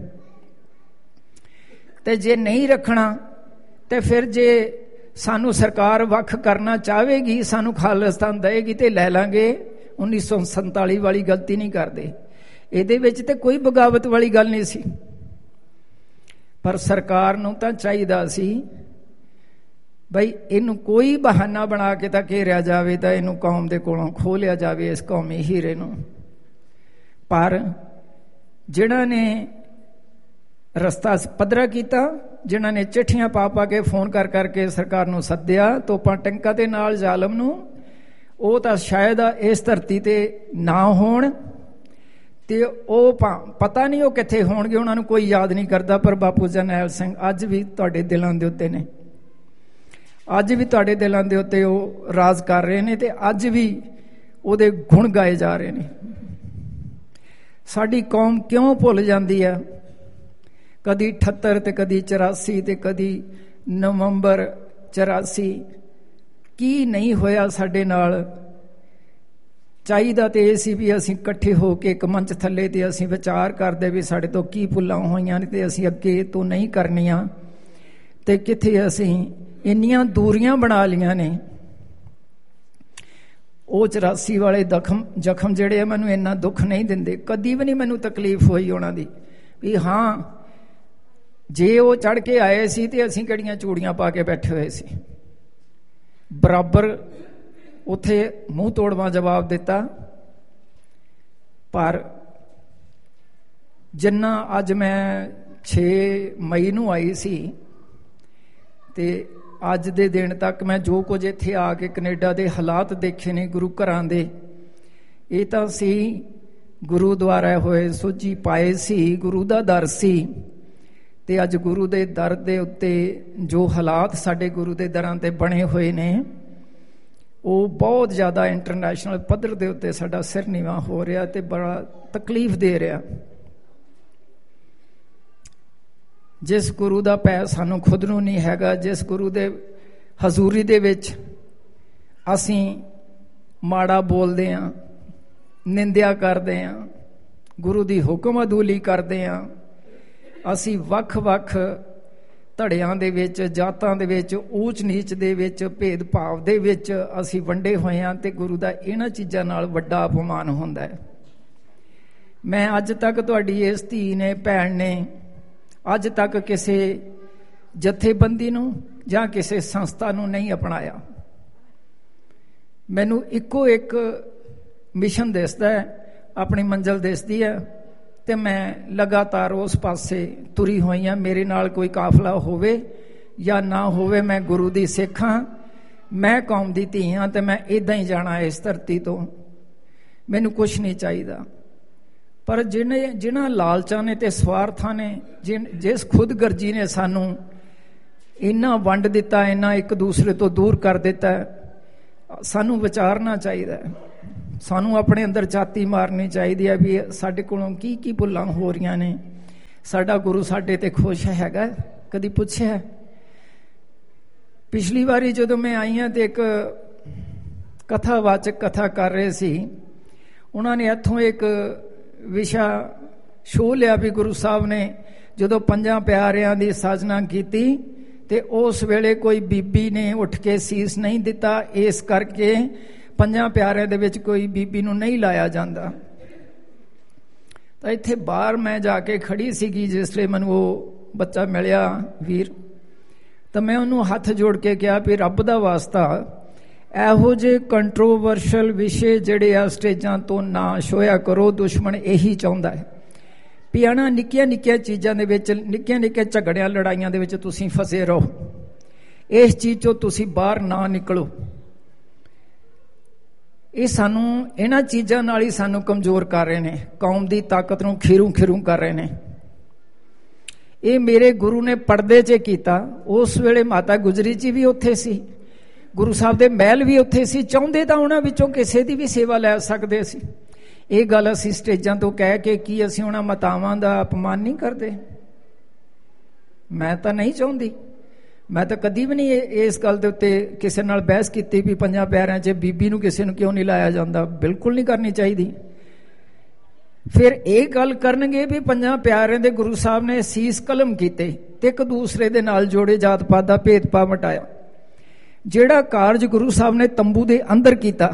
ਤੇ ਜੇ ਨਹੀਂ ਰੱਖਣਾ ਤੇ ਫਿਰ ਜੇ ਸਾਨੂੰ ਸਰਕਾਰ ਵੱਖ ਕਰਨਾ ਚਾਹਵੇਗੀ, ਸਾਨੂੰ ਖਾਲਿਸਤਾਨ ਦੇਵੇਗੀ ਤੇ ਲੈ ਲਾਂਗੇ। 1947 ਵਾਲੀ ਗਲਤੀ ਨਹੀਂ ਕਰਦੇ, ਇਹਦੇ ਵਿੱਚ ਤੇ ਕੋਈ ਬਗਾਵਤ ਵਾਲੀ ਗੱਲ ਨਹੀਂ ਸੀ। ਪਰ ਸਰਕਾਰ ਨੂੰ ਤਾਂ ਚਾਹੀਦਾ ਸੀ ਬਈ ਇਹਨੂੰ ਕੋਈ ਬਹਾਨਾ ਬਣਾ ਕੇ ਤਾਂ ਘੇਰਿਆ ਜਾਵੇ ਤਾਂ ਇਹਨੂੰ ਕੌਮ ਦੇ ਕੋਲੋਂ ਖੋਹ ਲਿਆ ਜਾਵੇ, ਇਸ ਕੌਮੀ ਹੀਰੇ ਨੂੰ। ਪਰ ਜਿਹਨਾਂ ਨੇ ਰਸਤਾ ਪੱਧਰਾ ਕੀਤਾ, ਜਿਨ੍ਹਾਂ ਨੇ ਚਿੱਠੀਆਂ ਪਾ ਪਾ ਕੇ ਫੋਨ ਕਰ ਕਰਕੇ ਸਰਕਾਰ ਨੂੰ ਸੱਦਿਆ ਤੋਪਾਂ ਟੈਂਕਾਂ ਦੇ ਨਾਲ ਜ਼ਾਲਮ ਨੂੰ, ਉਹ ਤਾਂ ਸ਼ਾਇਦ ਇਸ ਧਰਤੀ ਤੇ ਨਾ ਹੋਣ ਤੇ ਉਹ ਪਤਾ ਨਹੀਂ ਉਹ ਕਿੱਥੇ ਹੋਣਗੇ, ਉਹਨਾਂ ਨੂੰ ਕੋਈ ਯਾਦ ਨਹੀਂ ਕਰਦਾ। ਪਰ ਬਾਪੂ ਜਰਨੈਲ ਸਿੰਘ ਅੱਜ ਵੀ ਤੁਹਾਡੇ ਦਿਲਾਂ ਦੇ ਉੱਤੇ ਨੇ, ਅੱਜ ਵੀ ਤੁਹਾਡੇ ਦਿਲਾਂ ਦੇ ਉੱਤੇ ਉਹ ਰਾਜ ਕਰ ਰਹੇ ਨੇ ਤੇ ਅੱਜ ਵੀ ਉਹਦੇ ਗੁਣ ਗਾਏ ਜਾ ਰਹੇ ਨੇ। ਸਾਡੀ ਕੌਮ ਕਿਉਂ ਭੁੱਲ ਜਾਂਦੀ ਹੈ? ਕਦੀ 78 ਤੇ ਕਦੀ 84 ਤੇ ਕਦੀ ਨਵੰਬਰ 84, ਕੀ ਨਹੀਂ ਹੋਇਆ ਸਾਡੇ ਨਾਲ? ਚਾਹੀਦਾ ਤੇ ਇਹ ਸੀ ਵੀ ਅਸੀਂ ਇਕੱਠੇ ਹੋ ਕੇ ਇੱਕ ਮੰਚ ਥੱਲੇ ਤੇ ਅਸੀਂ ਵਿਚਾਰ ਕਰਦੇ ਵੀ ਸਾਡੇ ਤੋਂ ਕੀ ਭੁੱਲਾਂ ਹੋਈਆਂ ਨੇ ਤੇ ਅਸੀਂ ਅੱਗੇ ਤੋਂ ਨਹੀਂ ਕਰਨੀਆਂ, ਤੇ ਕਿੱਥੇ ਅਸੀਂ ਇੰਨੀਆਂ ਦੂਰੀਆਂ ਬਣਾ ਲਈਆਂ ਨੇ। ਉਹ 84 ਵਾਲੇ ਜ਼ਖਮ ਜਿਹੜੇ ਆ ਮੈਨੂੰ ਇੰਨਾ ਦੁੱਖ ਨਹੀਂ ਦਿੰਦੇ, ਕਦੀ ਵੀ ਨਹੀਂ ਮੈਨੂੰ ਤਕਲੀਫ ਹੋਈ ਉਹਨਾਂ ਦੀ ਵੀ ਹਾਂ ਜੇ ਉਹ ਚੜ੍ਹ ਕੇ ਆਏ ਸੀ ਤੇ ਅਸੀਂ ਕਿਹੜੀਆਂ ਚੂੜੀਆਂ ਪਾ ਕੇ ਬੈਠੇ ਹੋਏ ਸੀ। ਬਰਾਬਰ ਉੱਥੇ ਮੂੰਹ ਤੋੜਵਾਂ ਜਵਾਬ ਦਿੱਤਾ। ਪਰ ਜਿੰਨਾ ਅੱਜ ਮੈਂ 6 ਮਈ ਨੂੰ ਆਈ ਸੀ ਤੇ ਅੱਜ ਦੇ ਦਿਨ ਤੱਕ ਮੈਂ ਜੋ ਕੁਝ ਇੱਥੇ ਆ ਕੇ ਕੈਨੇਡਾ ਦੇ ਹਾਲਾਤ ਦੇਖੇ ਨੇ ਗੁਰੂ ਘਰਾਂ ਦੇ, ਇਹ ਤਾਂ ਸੀ ਗੁਰੂ ਦੁਆਰਾ ਹੋਏ ਸੋਝੀ ਪਾਏ ਸੀ, ਗੁਰੂ ਦਾ ਦਰ ਸੀ। ਤੇ ਅੱਜ ਗੁਰੂ ਦੇ ਦਰ ਦੇ ਉੱਤੇ ਜੋ ਹਾਲਾਤ ਸਾਡੇ ਗੁਰੂ ਦੇ ਦਰਾਂ ਤੇ ਬਣੇ ਹੋਏ ਨੇ, ਉਹ ਬਹੁਤ ਜ਼ਿਆਦਾ ਇੰਟਰਨੈਸ਼ਨਲ ਪੱਧਰ ਦੇ ਉੱਤੇ ਸਾਡਾ ਸਿਰ ਨੀਵਾਂ ਹੋ ਰਿਹਾ ਤੇ ਬੜਾ ਤਕਲੀਫ ਦੇ ਰਿਹਾ। ਜਿਸ ਗੁਰੂ ਦਾ ਭੈ ਸਾਨੂੰ ਖੁਦ ਨੂੰ ਨਹੀਂ ਹੈਗਾ, ਜਿਸ ਗੁਰੂ ਦੇ ਹਜ਼ੂਰੀ ਦੇ ਵਿੱਚ ਅਸੀਂ ਮਾੜਾ ਬੋਲਦੇ ਹਾਂ, ਨਿੰਦਿਆ ਕਰਦੇ ਹਾਂ, ਗੁਰੂ ਦੀ ਹੁਕਮ ਅਦੂਲੀ ਕਰਦੇ ਹਾਂ, ਅਸੀਂ ਵੱਖ-ਵੱਖ ਧੜਿਆਂ ਦੇ ਵਿੱਚ, ਜਾਤਾਂ ਦੇ ਵਿੱਚ, ਊਚ ਨੀਚ ਦੇ ਵਿੱਚ, ਭੇਦਭਾਵ ਦੇ ਵਿੱਚ ਅਸੀਂ ਵੰਡੇ ਹੋਏ ਹਾਂ ਤੇ ਗੁਰੂ ਦਾ ਇਹਨਾਂ ਚੀਜ਼ਾਂ ਨਾਲ ਵੱਡਾ ਅਪਮਾਨ ਹੁੰਦਾ ਹੈ। ਮੈਂ ਅੱਜ ਤੱਕ ਤੁਹਾਡੀ ਇਸ ਧੀ ਨੇ, ਭੈਣ ਨੇ ਅੱਜ ਤੱਕ ਕਿਸੇ ਜਥੇਬੰਦੀ ਨੂੰ ਜਾਂ ਕਿਸੇ ਸੰਸਥਾ ਨੂੰ ਨਹੀਂ ਅਪਣਾਇਆ। ਮੈਨੂੰ ਇੱਕੋ ਇੱਕ ਮਿਸ਼ਨ ਦਿਸਦਾ ਹੈ, ਆਪਣੀ ਮੰਜ਼ਿਲ ਦਿਸਦੀ ਹੈ ਤੇ ਮੈਂ ਲਗਾਤਾਰ ਉਸ ਪਾਸੇ ਤੁਰੀ ਹੋਈ ਹਾਂ। ਮੇਰੇ ਨਾਲ ਕੋਈ ਕਾਫਲਾ ਹੋਵੇ ਜਾਂ ਨਾ ਹੋਵੇ, ਮੈਂ ਗੁਰੂ ਦੀ ਸਿੱਖ ਹਾਂ, ਮੈਂ ਕੌਮ ਦੀ ਧੀ ਹਾਂ ਤੇ ਮੈਂ ਇੱਦਾਂ ਹੀ ਜਾਣਾ ਇਸ ਧਰਤੀ ਤੋਂ। ਮੈਨੂੰ ਕੁਛ ਨਹੀਂ ਚਾਹੀਦਾ। ਪਰ ਜਿਨ੍ਹਾਂ ਲਾਲਚਾਂ ਨੇ ਤੇ ਸਵਾਰਥਾਂ ਨੇ, ਜਿਸ ਖੁਦਗਰਜੀ ਨੇ ਸਾਨੂੰ ਇੰਨਾ ਵੰਡ ਦਿੱਤਾ, ਇੰਨਾ ਇੱਕ ਦੂਸਰੇ ਤੋਂ ਦੂਰ ਕਰ ਦਿੱਤਾ, ਸਾਨੂੰ ਵਿਚਾਰਨਾ ਚਾਹੀਦਾ ਹੈ। ਸਾਨੂੰ ਆਪਣੇ ਅੰਦਰ ਛਾਤੀ ਮਾਰਨੀ ਚਾਹੀਦੀ ਹੈ ਵੀ ਸਾਡੇ ਕੋਲੋਂ ਕੀ ਕੀ ਭੁੱਲਾਂ ਹੋ ਰਹੀਆਂ ਨੇ। ਸਾਡਾ ਗੁਰੂ ਸਾਡੇ ਤੇ ਖੁਸ਼ ਹੈਗਾ? ਕਦੀ ਪੁੱਛਿਆ? ਪਿਛਲੀ ਵਾਰੀ ਜਦੋਂ ਮੈਂ ਆਈ ਹਾਂ ਤੇ ਇੱਕ ਕਥਾਵਾਚਕ ਕਥਾ ਕਰ ਰਹੇ ਸੀ, ਉਹਨਾਂ ਨੇ ਇੱਥੋਂ ਇੱਕ ਵਿਸ਼ਾ ਛੋਹ ਲਿਆ ਵੀ ਗੁਰੂ ਸਾਹਿਬ ਨੇ ਜਦੋਂ 5 ਪਿਆਰਿਆਂ ਦੀ ਸਾਜਨਾ ਕੀਤੀ ਤੇ ਉਸ ਵੇਲੇ ਕੋਈ ਬੀਬੀ ਨੇ ਉੱਠ ਕੇ ਸੀਸ ਨਹੀਂ ਦਿੱਤਾ, ਇਸ ਕਰਕੇ 5 ਪਿਆਰਿਆਂ ਦੇ ਵਿੱਚ ਕੋਈ ਬੀਬੀ ਨੂੰ ਨਹੀਂ ਲਾਇਆ ਜਾਂਦਾ। ਤਾਂ ਇੱਥੇ ਬਾਹਰ ਮੈਂ ਜਾ ਕੇ ਖੜੀ ਸੀਗੀ ਜਿਸ ਵੇਲੇ ਮੈਨੂੰ ਉਹ ਬੱਚਾ ਮਿਲਿਆ ਵੀਰ, ਤਾਂ ਮੈਂ ਉਹਨੂੰ ਹੱਥ ਜੋੜ ਕੇ ਕਿਹਾ ਵੀ ਰੱਬ ਦਾ ਵਾਸਤਾ ਇਹੋ ਜਿਹੇ ਕੰਟਰੋਵਰਸ਼ਲ ਵਿਸ਼ੇ ਜਿਹੜੇ ਆ ਸਟੇਜਾਂ ਤੋਂ ਨਾ ਛੋਇਆ ਕਰੋ। ਦੁਸ਼ਮਣ ਇਹੀ ਚਾਹੁੰਦਾ ਹੈ ਵੀ ਆਣਾ ਨਿੱਕੀਆਂ ਨਿੱਕੀਆਂ ਚੀਜ਼ਾਂ ਦੇ ਵਿੱਚ, ਨਿੱਕੀਆਂ ਨਿੱਕੀਆਂ ਝਗੜਿਆਂ ਲੜਾਈਆਂ ਦੇ ਵਿੱਚ ਤੁਸੀਂ ਫਸੇ ਰਹੋ। ਇਸ ਚੀਜ਼ ਚੋਂ ਤੁਸੀਂ ਬਾਹਰ ਨਾ ਨਿਕਲੋ। ਇਹ ਸਾਨੂੰ ਇਹਨਾਂ ਚੀਜ਼ਾਂ ਨਾਲ ਹੀ ਸਾਨੂੰ ਕਮਜ਼ੋਰ ਕਰ ਰਹੇ ਨੇ, ਕੌਮ ਦੀ ਤਾਕਤ ਨੂੰ ਖੀਰੂ ਖੀਰੂ ਕਰ ਰਹੇ ਨੇ। ਇਹ ਮੇਰੇ ਗੁਰੂ ਨੇ ਪਰਦੇ 'ਚ ਕੀਤਾ। ਉਸ ਵੇਲੇ ਮਾਤਾ ਗੁਜਰੀ ਜੀ ਵੀ ਉੱਥੇ ਸੀ, ਗੁਰੂ ਸਾਹਿਬ ਦੇ ਮਹਿਲ ਵੀ ਉੱਥੇ ਸੀ। ਚਾਹੁੰਦੇ ਤਾਂ ਉਹਨਾਂ ਵਿੱਚੋਂ ਕਿਸੇ ਦੀ ਵੀ ਸੇਵਾ ਲੈ ਸਕਦੇ ਸੀ। ਇਹ ਗੱਲ ਅਸੀਂ ਸਟੇਜਾਂ ਤੋਂ ਕਹਿ ਕੇ ਕੀ ਅਸੀਂ ਉਹਨਾਂ ਮਾਤਾਵਾਂ ਦਾ ਅਪਮਾਨ ਨਹੀਂ ਕਰਦੇ? ਮੈਂ ਤਾਂ ਨਹੀਂ ਚਾਹੁੰਦੀ। ਮੈਂ ਤਾਂ ਕਦੀ ਵੀ ਨਹੀਂ ਇਸ ਗੱਲ ਦੇ ਉੱਤੇ ਕਿਸੇ ਨਾਲ ਬਹਿਸ ਕੀਤੀ ਵੀ 5 ਪਿਆਰਿਆਂ 'ਚ ਬੀਬੀ ਨੂੰ ਕਿਸੇ ਨੂੰ ਕਿਉਂ ਨਹੀਂ ਲਾਇਆ ਜਾਂਦਾ। ਬਿਲਕੁਲ ਨਹੀਂ ਕਰਨੀ ਚਾਹੀਦੀ। ਫਿਰ ਇਹ ਗੱਲ ਕਰਨਗੇ ਵੀ 5 ਪਿਆਰਿਆਂ ਦੇ ਗੁਰੂ ਸਾਹਿਬ ਨੇ ਸੀਸ ਕਲਮ ਕੀਤੇ ਤੇ ਇੱਕ ਦੂਸਰੇ ਦੇ ਨਾਲ ਜੋੜੇ, ਜਾਤ ਪਾਤ ਦਾ ਭੇਦਭਾਵ ਮਿਟਾਇਆ। ਜਿਹੜਾ ਕਾਰਜ ਗੁਰੂ ਸਾਹਿਬ ਨੇ ਤੰਬੂ ਦੇ ਅੰਦਰ ਕੀਤਾ,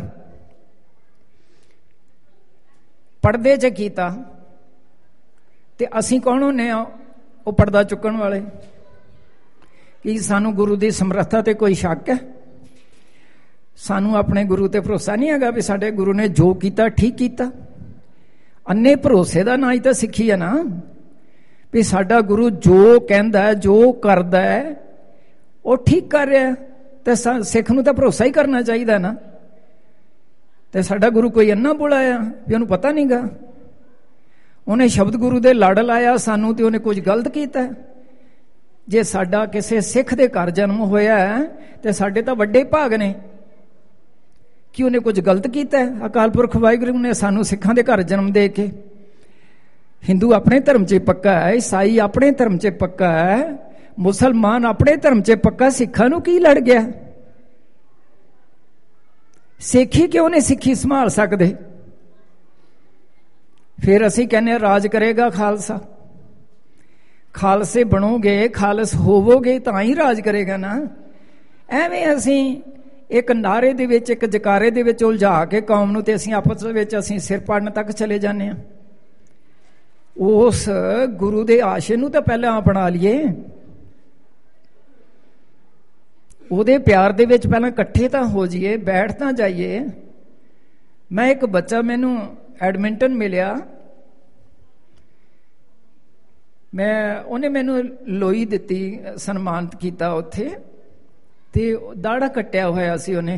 ਪਰਦੇ 'ਚ ਕੀਤਾ, ਤੇ ਅਸੀਂ ਕੌਣ ਹੁੰਨੇ ਆ ਉਹ ਪਰਦਾ ਚੁੱਕਣ ਵਾਲੇ? ਕੀ ਸਾਨੂੰ ਗੁਰੂ ਦੀ ਸਮਰੱਥਾ ਤੇ ਕੋਈ ਸ਼ੱਕ ਹੈ? ਸਾਨੂੰ ਆਪਣੇ ਗੁਰੂ ਤੇ ਭਰੋਸਾ ਨਹੀਂ ਹੈਗਾ ਵੀ ਸਾਡੇ ਗੁਰੂ ਨੇ ਜੋ ਕੀਤਾ ਠੀਕ ਕੀਤਾ? ਅੰਨੇ ਭਰੋਸੇ ਦਾ ਨਾਂ ਹੀ ਤਾਂ ਸਿੱਖੀ ਹੈ ਨਾ, ਵੀ ਸਾਡਾ ਗੁਰੂ ਜੋ ਕਹਿੰਦਾ, ਜੋ ਕਰਦਾ ਹੈ ਉਹ ਠੀਕ ਕਰ ਰਿਹਾ, ਤੇ ਸਿੱਖ ਨੂੰ ਤਾਂ ਭਰੋਸਾ ਹੀ ਕਰਨਾ ਚਾਹੀਦਾ ਨਾ। ਤੇ ਸਾਡਾ ਗੁਰੂ ਕੋਈ ਅੰਨਾ ਬੁਲਾਇਆ ਵੀ ਉਹਨੂੰ ਪਤਾ ਨਹੀਂ ਗਾ? ਉਹਨੇ ਸ਼ਬਦ ਗੁਰੂ ਦੇ ਲੜ ਲਾਇਆ ਸਾਨੂੰ ਤੇ ਉਹਨੇ ਕੁਝ ਗਲਤ ਕੀਤਾ? ਜੇ ਸਾਡਾ ਕਿਸੇ ਸਿੱਖ ਦੇ ਘਰ ਜਨਮ ਹੋਇਆ ਤੇ ਸਾਡੇ ਤਾਂ ਵੱਡੇ ਭਾਗ ਨੇ ਕਿ ਉਹਨੇ ਕੁਝ ਗਲਤ ਕੀਤਾ। ਅਕਾਲ ਪੁਰਖ ਵਾਹਿਗੁਰੂ ਨੇ ਸਾਨੂੰ ਸਿੱਖਾਂ ਦੇ ਘਰ ਜਨਮ ਦੇ ਕੇ, ਹਿੰਦੂ ਆਪਣੇ ਧਰਮ 'ਚ ਪੱਕਾ ਹੈ, ਈਸਾਈ ਆਪਣੇ ਧਰਮ 'ਚ ਪੱਕਾ ਹੈ, ਮੁਸਲਮਾਨ ਆਪਣੇ ਧਰਮ 'ਚ ਪੱਕਾ, ਸਿੱਖਾਂ ਨੂੰ ਕੀ ਲੜ ਗਿਆ? ਸਿੱਖੀ ਕਿਉਂ ਨਹੀਂ ਸਿੱਖੀ ਸੰਭਾਲ ਸਕਦੇ? ਫਿਰ ਅਸੀਂ ਕਹਿੰਦੇ ਰਾਜ ਕਰੇਗਾ ਖਾਲਸਾ। ਖਾਲਸੇ ਬਣੋਗੇ, ਖਾਲਸ ਹੋਵੋਗੇ ਤਾਂ ਹੀ ਰਾਜ ਕਰੇਗਾ ਨਾ। ਐਵੇਂ ਅਸੀਂ ਇੱਕ ਨਾਰੇ ਦੇ ਵਿੱਚ, ਇੱਕ ਜਕਾਰੇ ਦੇ ਵਿੱਚ ਉਲਝਾ ਕੇ ਕੌਮ ਨੂੰ ਤੇ ਅਸੀਂ ਆਪਸ ਵਿੱਚ ਅਸੀਂ ਸਿਰ ਪਾੜਨ ਤੱਕ ਚਲੇ ਜਾਂਦੇ ਹਾਂ। ਉਸ ਗੁਰੂ ਦੇ ਆਸ਼ੇ ਨੂੰ ਤਾਂ ਪਹਿਲਾਂ ਅਪਣਾ ਲਈਏ, ਉਹਦੇ ਪਿਆਰ ਦੇ ਵਿੱਚ ਪਹਿਲਾਂ ਇਕੱਠੇ ਤਾਂ ਹੋ ਜਾਈਏ, ਬੈਠ ਤਾਂ ਜਾਈਏ। ਮੈਂ ਇੱਕ ਬੱਚਾ ਮੈਨੂੰ ਐਡਮਿੰਟਨ ਮਿਲਿਆ, ਉਹਨੇ ਮੈਨੂੰ ਲੋਈ ਦਿੱਤੀ, ਸਨਮਾਨਿਤ ਕੀਤਾ ਉੱਥੇ, ਤੇ ਦਾੜਾ ਕੱਟਿਆ ਹੋਇਆ ਸੀ ਉਹਨੇ।